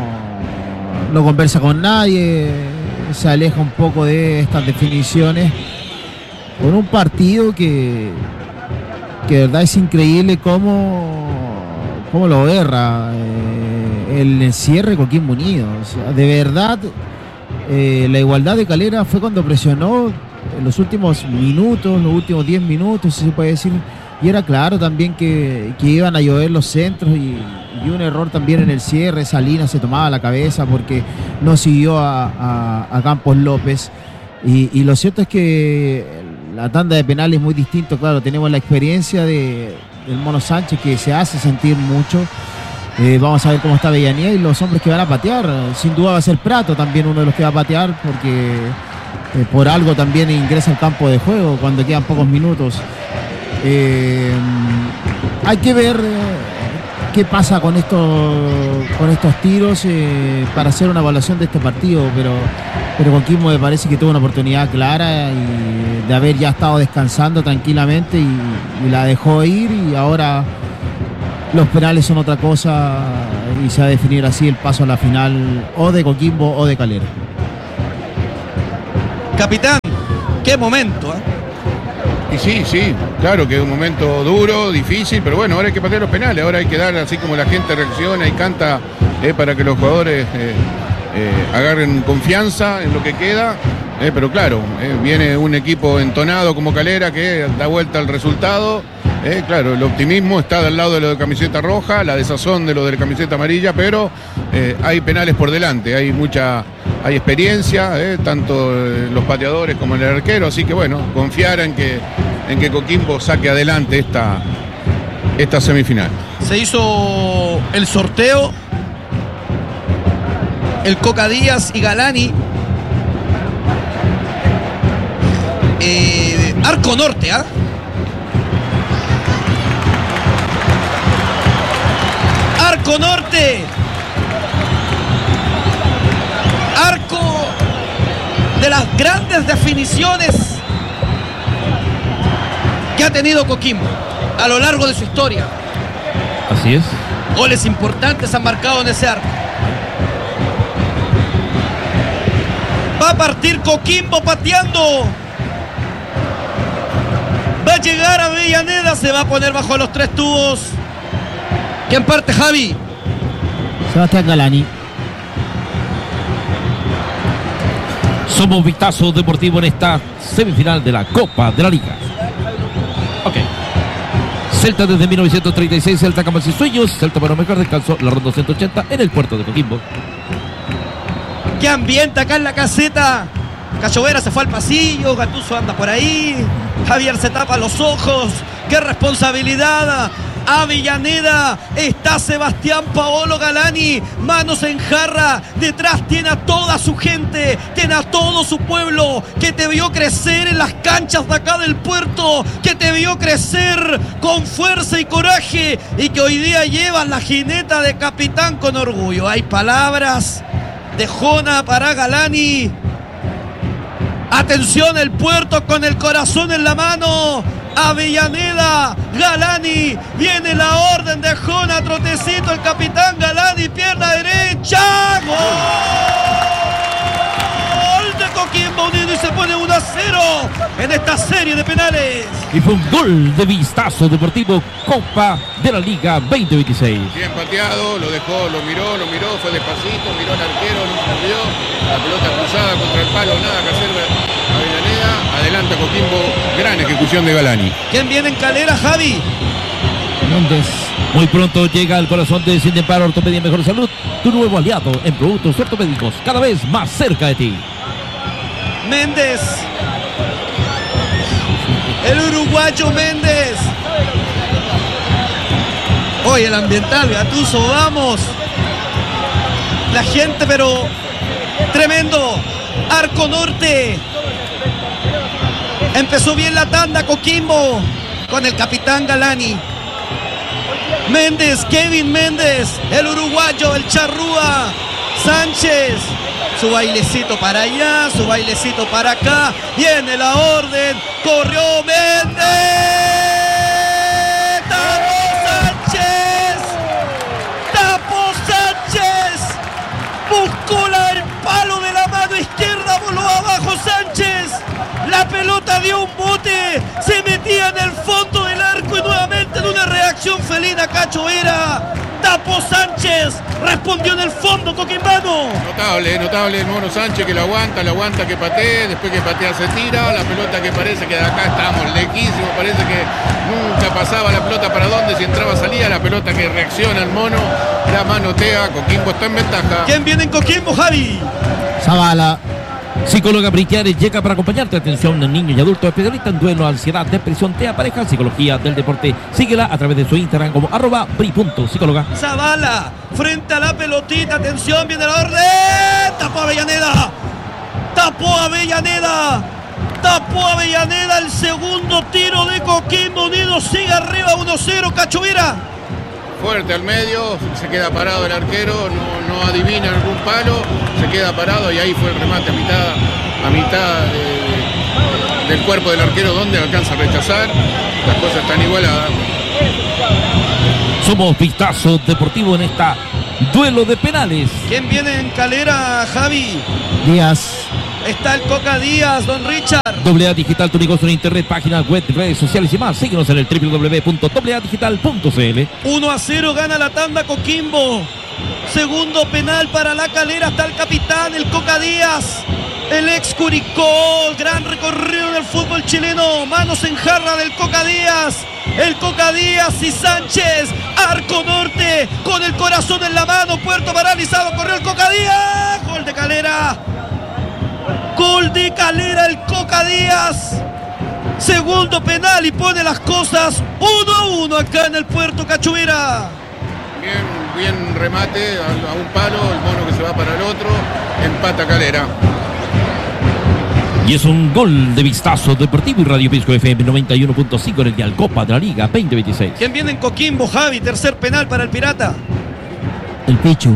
no conversa con nadie, se aleja un poco de estas definiciones. Con un partido que de verdad es increíble cómo lo erra el encierre Coquimbo Unido. O sea, de verdad, la igualdad de Calera fue cuando presionó en los últimos minutos, los últimos 10 minutos, si se puede decir, y era claro también que iban a llover los centros y un error también en el cierre. Salinas se tomaba la cabeza porque no siguió a Campos López, y lo cierto es que la tanda de penales es muy distinto. Claro, tenemos la experiencia del Mono Sánchez, que se hace sentir mucho, Vamos a ver cómo está Avellaneda y los hombres que van a patear. Sin duda va a ser Prato también uno de los que va a patear, porque por algo también ingresa al campo de juego cuando quedan pocos minutos. Hay que ver qué pasa con estos tiros para hacer una evaluación de este partido, pero Coquimbo me parece que tuvo una oportunidad clara y de haber ya estado descansando tranquilamente y la dejó ir, y ahora los penales son otra cosa y se va a definir así el paso a la final o de Coquimbo o de Calera. Capitán, qué momento, ¿eh? Y sí, claro que es un momento duro, difícil, pero bueno, ahora hay que patear los penales, ahora hay que dar, así como la gente reacciona y canta para que los jugadores agarren confianza en lo que queda, pero claro, viene un equipo entonado como Calera que da vuelta al resultado. Claro, el optimismo está del lado de lo de camiseta roja, la desazón de lo de camiseta amarilla, pero hay penales por delante, hay experiencia, tanto los pateadores como el arquero, así que bueno, confiar en que Coquimbo saque adelante esta semifinal. Se hizo el sorteo, el Coca Díaz y Galani. Arco Norte, ¿ah? Arco Norte. Arco de las grandes definiciones que ha tenido Coquimbo a lo largo de su historia. Así es. Goles importantes han marcado en ese arco. Va a partir Coquimbo pateando. Va a llegar a Avellaneda, se va a poner bajo los tres tubos. ¿Quién parte, Javi? Sebastián Galani. Somos Vistazo Deportivo en esta semifinal de la Copa de la Liga. Ok. Celta desde 1936, Celta Camas y Sueños. Celta para mejor descanso, la ronda 180 en el puerto de Coquimbo. ¿Qué ambiente acá en la caseta? Cachovera se fue al pasillo, Gattuso anda por ahí, Javier se tapa los ojos. ¡Qué responsabilidad! Avellaneda, está Sebastián Paolo Galani, manos en jarra, detrás tiene a toda su gente, tiene a todo su pueblo, que te vio crecer en las canchas de acá del puerto, que te vio crecer con fuerza y coraje, y que hoy día llevas la jineta de capitán con orgullo. Hay palabras de Jona para Galani. Atención, el puerto con el corazón en la mano. Avellaneda, Galani, viene la orden de Jona, trotecito el capitán Galani, pierna derecha, gol de Coquimbo Unido y se pone 1-0 en esta serie de penales. Y fue un gol de Vistazo Deportivo, Copa de la Liga 2026. Bien pateado, lo dejó, lo miró, fue despacito, miró al arquero, no se vio, la pelota cruzada contra el palo, nada que hacer. Avellaneda, adelanta Coquimbo, gran ejecución de Galani. ¿Quién viene en Calera, Javi? Méndez. Muy pronto llega al corazón de Sindempar Ortopedia Mejor Salud, tu nuevo aliado en productos ortopédicos, cada vez más cerca de ti. Méndez, el uruguayo Méndez. Hoy el ambiental, Gattuso, vamos. La gente, pero tremendo. Arco Norte. Empezó bien la tanda Coquimbo con el capitán Galani. Méndez, Kevin Méndez, el uruguayo, el charrúa. Sánchez, su bailecito para allá, su bailecito para acá. Viene la orden, corrió Méndez. Tapó Sánchez. Buscó el palo de la mano izquierda, voló abajo Sánchez. La pelota dio un bote, se metía en el fondo del arco y nuevamente en una reacción felina Cachovera. Tapó Sánchez, respondió en el fondo Coquimbano. Notable el mono Sánchez que lo aguanta que patee, después que patea se tira, la pelota que parece que de acá estamos lejísimos, parece que nunca pasaba la pelota para dónde, si entraba salía, la pelota que reacciona el mono, la manotea, Coquimbo está en ventaja. ¿Quién viene en Coquimbo, Javi? Zavala. Psicóloga Briquiares llega para acompañarte. Atención, niños y adultos, especialista en duelo, ansiedad, depresión, TEA, pareja, psicología del deporte. Síguela a través de su Instagram como @bri.psicóloga. Zavala, frente a la pelotita, atención, viene la orden. Tapó Avellaneda. Tapó Avellaneda, el segundo tiro de Coquimbo Unido. Sigue arriba 1-0, Cachuvira. Fuerte al medio, se queda parado el arquero, no adivina algún palo, se queda parado y ahí fue el remate a mitad del cuerpo del arquero donde alcanza a rechazar. Las cosas están igualadas. Somos Vistazo Deportivo en esta duelo de penales. ¿Quién viene en calera, Javi? Díaz. Está el Coca Díaz, don Richard. AA Digital, tu negocio en internet, páginas web, redes sociales y más. Síguenos en el www.aadigital.cl. 1-0 gana la tanda Coquimbo. Segundo penal para la calera. Está el capitán, el Coca Díaz. El ex Curicó. Gran recorrido del fútbol chileno. Manos en jarra del Coca Díaz. El Coca Díaz y Sánchez. Arco norte. Con el corazón en la mano. Puerto paralizado. Corrió el Coca Díaz. Gol de Calera. Gol de Calera, el Coca Díaz. Segundo penal y pone las cosas 1-1 acá en el Puerto Cachuvira. Bien remate a un palo, el mono que se va para el otro, empata Calera. Y es un gol de Vistazo Deportivo y Radio Pisco FM 91.5 en el Dial Copa de la Liga 2026. ¿Quién viene en Coquimbo, Javi? Tercer penal para el Pirata. El Pichu.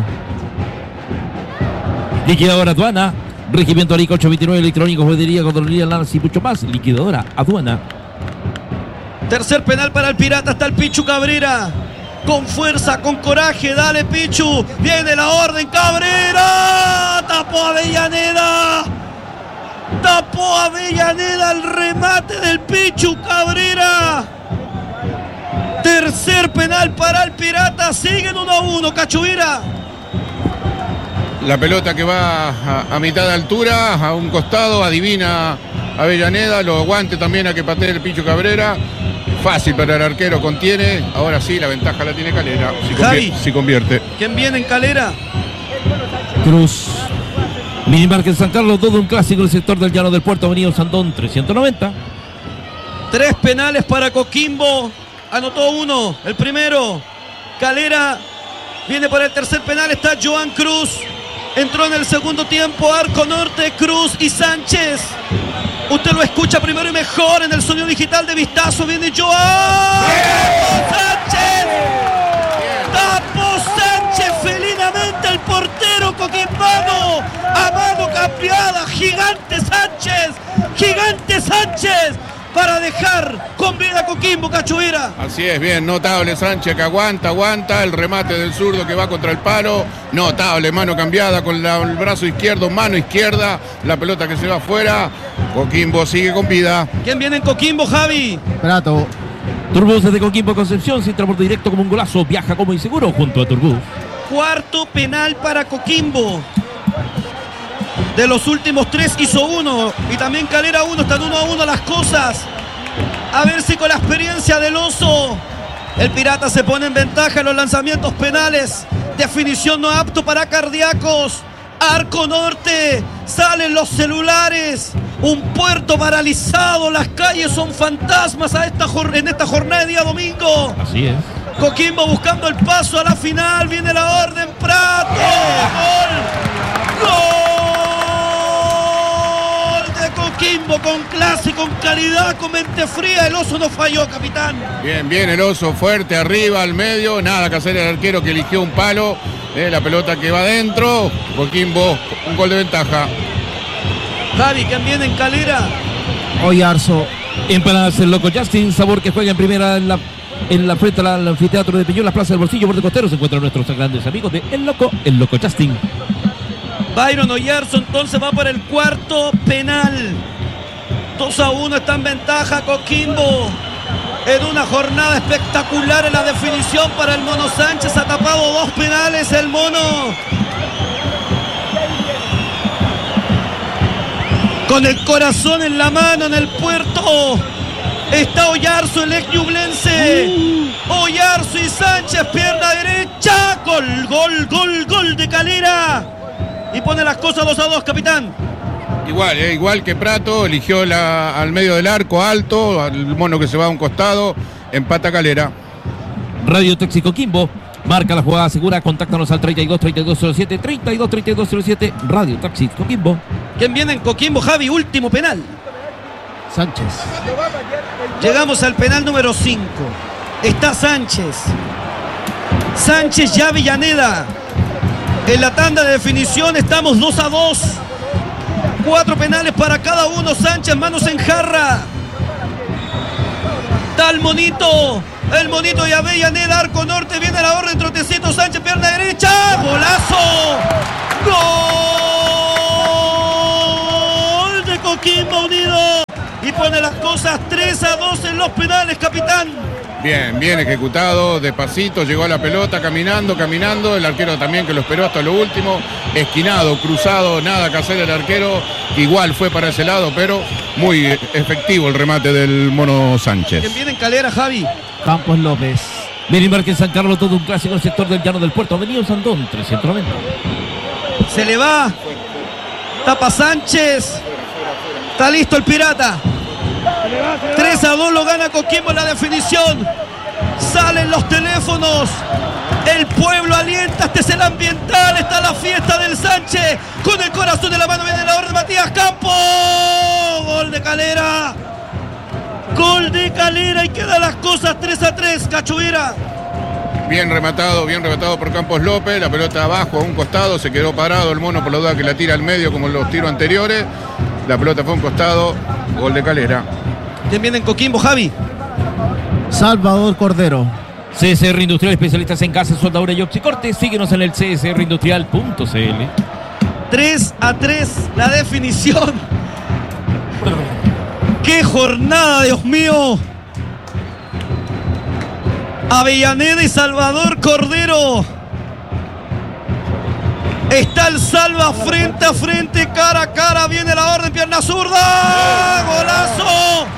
Liquidadora Aduana, Regimiento Arica 829, electrónico, juguetería, controlaría, lanas y mucho más. Liquidadora Aduana. Tercer penal para el Pirata. Está el Pichu Cabrera. Con fuerza, con coraje. Dale, Pichu. Viene la orden, Cabrera. Tapó Avellaneda. Tapó Avellaneda el remate del Pichu Cabrera. Tercer penal para el Pirata. Siguen 1-1, Cachuvira. La pelota que va a mitad de altura, a un costado, adivina Avellaneda, lo aguante también a que patee el Pichu Cabrera. Fácil para el arquero, contiene. Ahora sí, la ventaja la tiene Calera. Si convierte. ¿Quién viene en Calera? Cruz. Minimarket San Carlos, todo un clásico del sector del Llano del Puerto, Avenida Sandón 390. Tres penales para Coquimbo. Anotó uno, el primero. Calera viene por el tercer penal. Está Joan Cruz. Entró en el segundo tiempo. Arco norte, Cruz y Sánchez. Usted lo escucha primero y mejor en el sonido digital de Vistazo. Viene Joan Sánchez. Tapó Sánchez felinamente el portero coquimbano. A mano cambiada. Gigante Sánchez. Para dejar con vida a Coquimbo, Cachuvira. Así es, bien, notable Sánchez que aguanta el remate del zurdo que va contra el palo, notable, mano cambiada con el brazo izquierdo, mano izquierda, la pelota que se va afuera, Coquimbo sigue con vida. ¿Quién viene en Coquimbo, Javi? Prato. Turbus desde Coquimbo Concepción, sin transporte directo como un golazo, viaja como inseguro junto a Turbus. Cuarto penal para Coquimbo. De los últimos tres hizo uno. Y también Calera uno. Están 1-1 las cosas. A ver si con la experiencia del Oso el Pirata se pone en ventaja en los lanzamientos penales. Definición no apto para cardíacos. Arco norte. Salen los celulares. Un puerto paralizado. Las calles son fantasmas en esta jornada de día domingo. Así es. Coquimbo buscando el paso a la final. Viene la orden. Prato. ¡Gol! Coquimbo con clase, con calidad, con mente fría. El Oso no falló, capitán. Bien, el Oso fuerte arriba, al medio. Nada que hacer el arquero que eligió un palo. La pelota que va adentro. Coquimbo, un gol de ventaja. Javi, ¿quién viene en Calera? Oyarzo. Empanadas el Loco Justin, sabor que juega en primera en la frente al anfiteatro de Peñón, la plaza del Bolsillo, Borde Costero. Se encuentran nuestros grandes amigos de El Loco Justin. Byron Oyarzo entonces va por el cuarto penal. 2-1 está en ventaja Coquimbo. En una jornada espectacular en la definición para el Mono Sánchez. Ha tapado dos penales el Mono. Con el corazón en la mano en el puerto. Está Oyarzo, el ex ñublense. Oyarzo y Sánchez, pierna derecha. Gol de Calera. Y pone las cosas 2-2, capitán. Igual que Prato, eligió al medio del arco alto, al mono que se va a un costado, empata Calera. Radio Taxi Coquimbo. Marca la jugada segura, contáctanos al 32-3207, 32-3207, Radio Taxi Coquimbo. ¿Quién viene en Coquimbo, Javi? Último penal. Sánchez. Llegamos al penal número 5. Está Sánchez. Sánchez ya Avellaneda. En la tanda de definición estamos 2-2. 4 penales para cada uno. Sánchez, manos en jarra. Está el monito de Avellaneda, arco norte, viene la orden, trotecito, Sánchez, pierna derecha, golazo, gol de Coquimbo Unido, y pone las cosas 3-2 en los penales, capitán. Bien ejecutado, despacito, llegó a la pelota, caminando, el arquero también que lo esperó hasta lo último, esquinado, cruzado, nada que hacer el arquero, igual fue para ese lado, pero muy efectivo el remate del mono Sánchez. ¿Quién viene en Calera, Javi? Campos López. Viene Márquez San Carlos, todo un clásico en el sector del Llano del Puerto, Avenida Sandón, 390. Se le va, tapa Sánchez, está listo el pirata. 3-2 lo gana Coquimbo en la definición. Salen los teléfonos. El pueblo alienta. Este es el ambiental. Está la fiesta del Sánchez. Con el corazón de la mano viene la orden de Matías Campos. Gol de Calera. Gol de Calera y quedan las cosas 3-3. Cachuira. Bien rematado por Campos López. La pelota abajo a un costado. Se quedó parado el mono por la duda que la tira al medio como en los tiros anteriores. La pelota fue a un costado. Gol de Calera. ¿Quién viene en Coquimbo, Javi? Salvador Cordero. CSR Industrial, especialistas en gases, soldadura y oxicortes. Síguenos en el csrindustrial.cl. 3-3 la definición. ¡Qué jornada, Dios mío! Avellaneda y Salvador Cordero. Está el Salva frente a frente, cara a cara. Viene la orden, pierna zurda. ¡Golazo!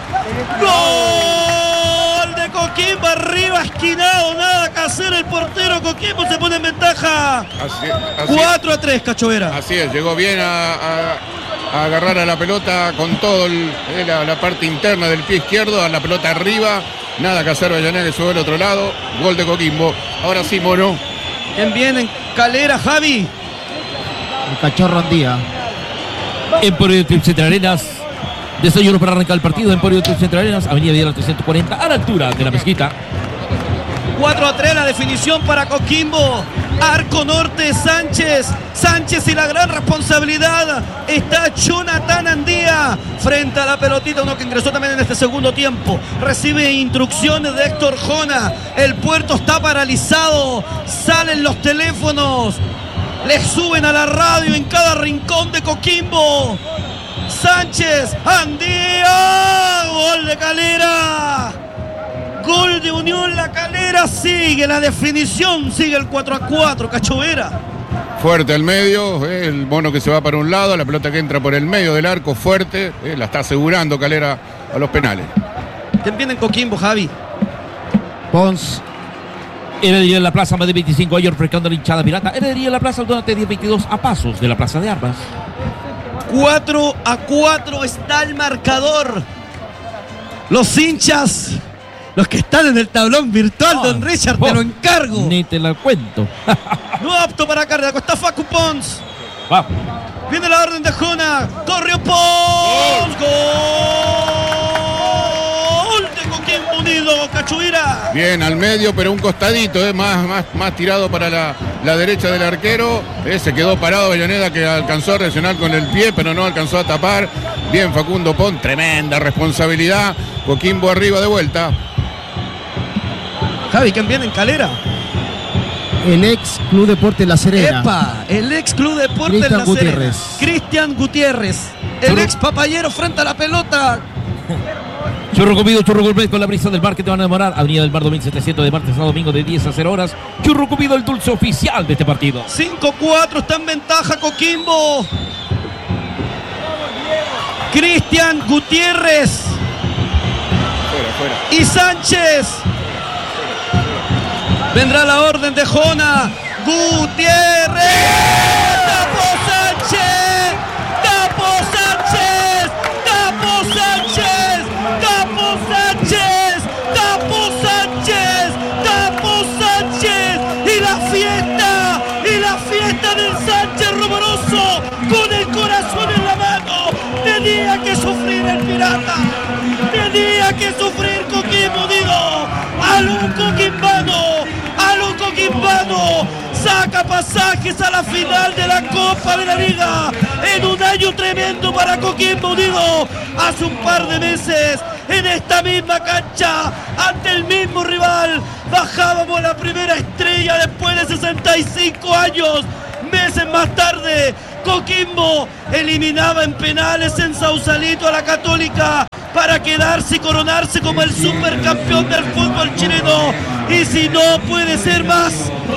¡Gol de Coquimbo! Arriba, esquinado, nada que hacer el portero. Coquimbo se pone en ventaja. 4-3, Cachovera. Así es, llegó bien a agarrar a la pelota con todo la parte interna del pie izquierdo, a la pelota arriba. Nada que hacer, Avellaneda que sube al otro lado. Gol de Coquimbo. Ahora sí, mono. ¿Quién viene en Calera, Javi? El Cachorro Andía. Emporio Trip Central Arenas. Desayuno para arrancar el partido. Emporio Trip Central Arenas, Avenida Vidal 340, a la altura de la mezquita. 4-3 la definición para Coquimbo. Arco norte, Sánchez y la gran responsabilidad está Jonathan Andía frente a la pelotita, uno que ingresó también en este segundo tiempo. Recibe instrucciones de Héctor Jona. El puerto está paralizado. Salen los teléfonos. Les suben a la radio en cada rincón de Coquimbo. Sánchez, Andía, gol de Calera. Gol de Unión La Calera, sigue la definición, sigue el 4-4, Cachovera. Fuerte al medio, el mono que se va para un lado, la pelota que entra por el medio del arco, fuerte, la está asegurando Calera a los penales. ¿Quién viene en Coquimbo, Javi? Pons. Heredia en la plaza, más de 25 años refrescando la hinchada pirata. Heredia en la plaza, Aldonate 1022, a pasos de la plaza de armas. 4-4 está el marcador. Los hinchas, los que están en el tablón virtual, don Richard, te lo encargo. Ni te la cuento. No apto para cardíaco, está Facu Pons. Va. Viene la orden de Jona, corrió Pons. Gol de Coquimbo Unido, Cachuira. Bien, al medio, pero un costadito, más tirado para la derecha del arquero. Se quedó parado Avellaneda, que alcanzó a reaccionar con el pie, pero no alcanzó a tapar. Bien, Facundo Pons, tremenda responsabilidad. Coquimbo arriba de vuelta. Javi, ¿quién viene en Calera? El ex Club Deporte La Serena. ¡Epa! El ex Club Deporte Cristian La Serena. Gutiérrez. Cristian Gutiérrez. El ex papayero frente a la pelota. Churro comido, churro gourmet con la brisa del mar que te van a demorar. Avenida del Mar 2700 de martes a domingo de 10 a 0 horas. Churro comido, el dulce oficial de este partido. 5-4, está en ventaja Coquimbo. Cristian Gutiérrez. Fuera. Y Sánchez. Vendrá la orden de Jona. Gutiérrez. Tapó Sánchez. pasajes a la final de la Copa de la Liga en un año tremendo para Coquimbo Unido. Hace un par de meses, en esta misma cancha, ante el mismo rival, bajábamos la primera estrella después de 65 años. Meses más tarde, Coquimbo eliminaba en penales en Sausalito a la Católica para quedarse y coronarse como el supercampeón del fútbol chileno. Y si no puede ser más,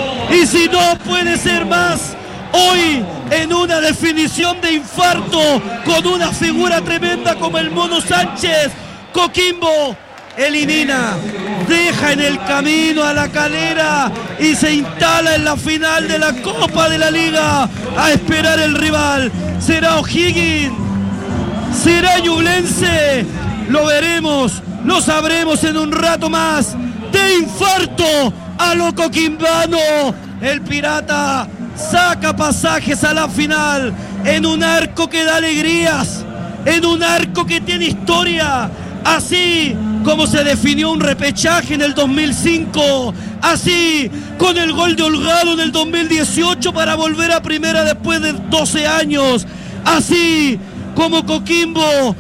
hoy en una definición de infarto con una figura tremenda como el Mono Sánchez, Coquimbo elimina, deja en el camino a La Calera y se instala en la final de la Copa de la Liga a esperar el rival. ¿Será O'Higgins? ¿Será Ñublense? Lo veremos, lo sabremos en un rato más. De infarto a lo coquimbano, el Pirata saca pasajes a la final en un arco que da alegrías, en un arco que tiene historia, así como se definió un repechaje en el 2005, así con el gol de Holgado en el 2018 para volver a primera después de 12 años, así como Coquimbo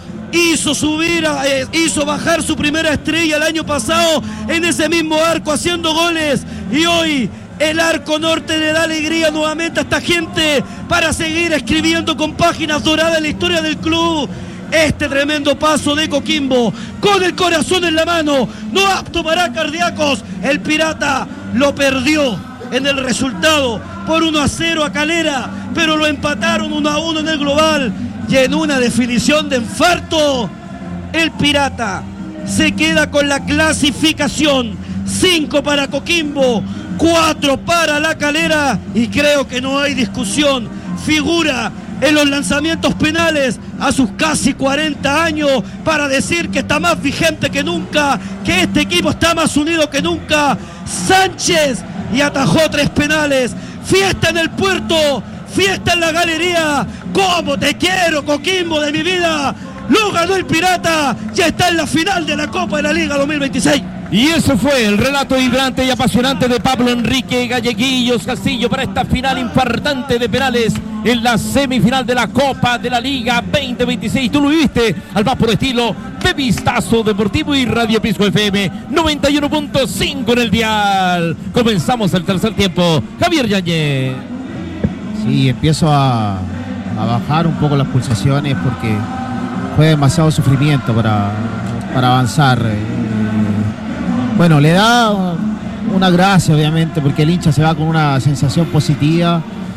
hizo bajar su primera estrella el año pasado en ese mismo arco haciendo goles, y hoy el arco norte le da alegría nuevamente a esta gente para seguir escribiendo con páginas doradas en la historia del club. Este tremendo paso de Coquimbo, con el corazón en la mano, no apto para cardíacos. El Pirata lo perdió en el resultado por 1-0 a Calera, pero lo empataron 1-1 en el global. Y en una definición de infarto, el Pirata se queda con la clasificación. 5 para Coquimbo, 4 para La Calera, y creo que no hay discusión. Figura en los lanzamientos penales a sus casi 40 años para decir que está más vigente que nunca, que este equipo está más unido que nunca. Sánchez, y atajó 3 penales. Fiesta en el puerto, fiesta en la galería. ¡Cómo te quiero, Coquimbo de mi vida! Lo ganó el Pirata, ya está en la final de la Copa de la Liga 2026. Y ese fue el relato vibrante y apasionante de Pablo Enrique Galleguillos Castillo para esta final infartante de penales en la semifinal de la Copa de la Liga 2026. Tú lo viviste al más puro estilo de Vistazo Deportivo y Radio Pisco FM 91.5 en el dial. Comenzamos el tercer tiempo. Javier Yáñez. Sí, empiezo a bajar un poco las pulsaciones porque fue demasiado sufrimiento para avanzar. Bueno, le da una gracia obviamente porque el hincha se va con una sensación positiva,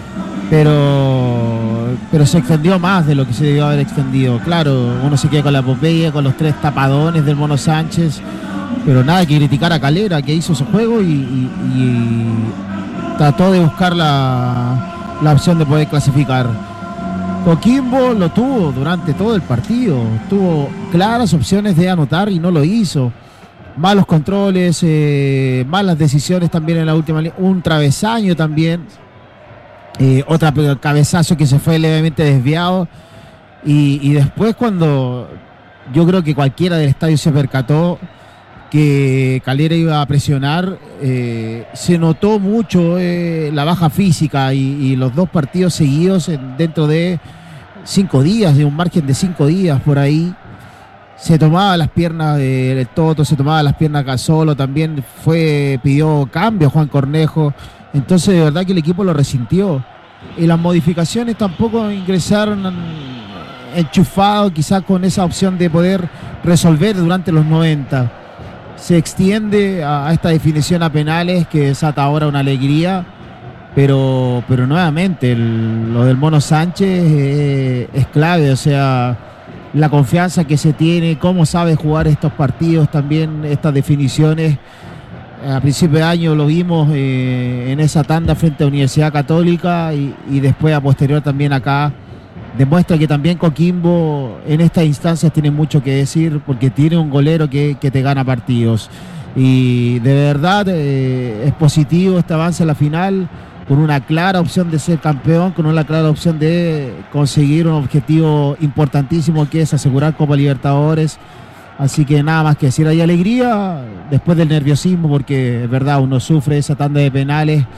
pero se extendió más de lo que se debió haber extendido. Claro, uno se queda con la epopeya, con los 3 tapadones del Mono Sánchez, pero nada que criticar a Calera, que hizo su juego y trató de buscar la opción de poder clasificar. Coquimbo lo tuvo durante todo el partido, tuvo claras opciones de anotar y no lo hizo. Malos controles, malas decisiones también en la última línea, un travesaño también, otro cabezazo que se fue levemente desviado, y después cuando yo creo que cualquiera del estadio se percató que Calera iba a presionar, se notó mucho la baja física y los 2 partidos seguidos dentro de 5 días, de un margen de 5 días por ahí. Se tomaba las piernas del Toto, se tomaba las piernas Casolo, también pidió cambio Juan Cornejo. Entonces de verdad que el equipo lo resintió. Y las modificaciones tampoco ingresaron enchufados, quizás con esa opción de poder resolver durante los 90. Se extiende a esta definición a penales que desata ahora una alegría, pero nuevamente lo del Mono Sánchez es clave, o sea, la confianza que se tiene, cómo sabe jugar estos partidos, también estas definiciones. A principio de año lo vimos en esa tanda frente a Universidad Católica y después a posterior también acá. Demuestra que también Coquimbo en estas instancias tiene mucho que decir porque tiene un golero que te gana partidos. Y de verdad es positivo este avance a la final, con una clara opción de ser campeón, con una clara opción de conseguir un objetivo importantísimo que es asegurar Copa Libertadores. Así que nada más que decir, hay alegría después del nerviosismo porque es verdad, uno sufre esa tanda de penales,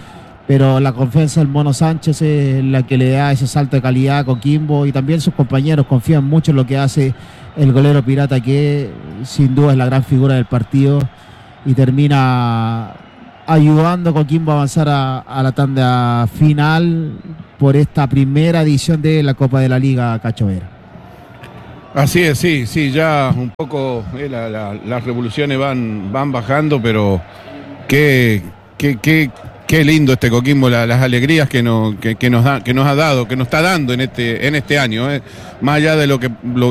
pero la confianza del Mono Sánchez es la que le da ese salto de calidad a Coquimbo, y también sus compañeros confían mucho en lo que hace el golero pirata, que sin duda es la gran figura del partido y termina ayudando a Coquimbo a avanzar a la tanda final por esta primera edición de la Copa de la Liga, Cacho Vera. Así es, sí, ya un poco las revoluciones van bajando, pero qué lindo este Coquimbo, las alegrías que nos ha dado, que nos está dando en este año, más allá de lo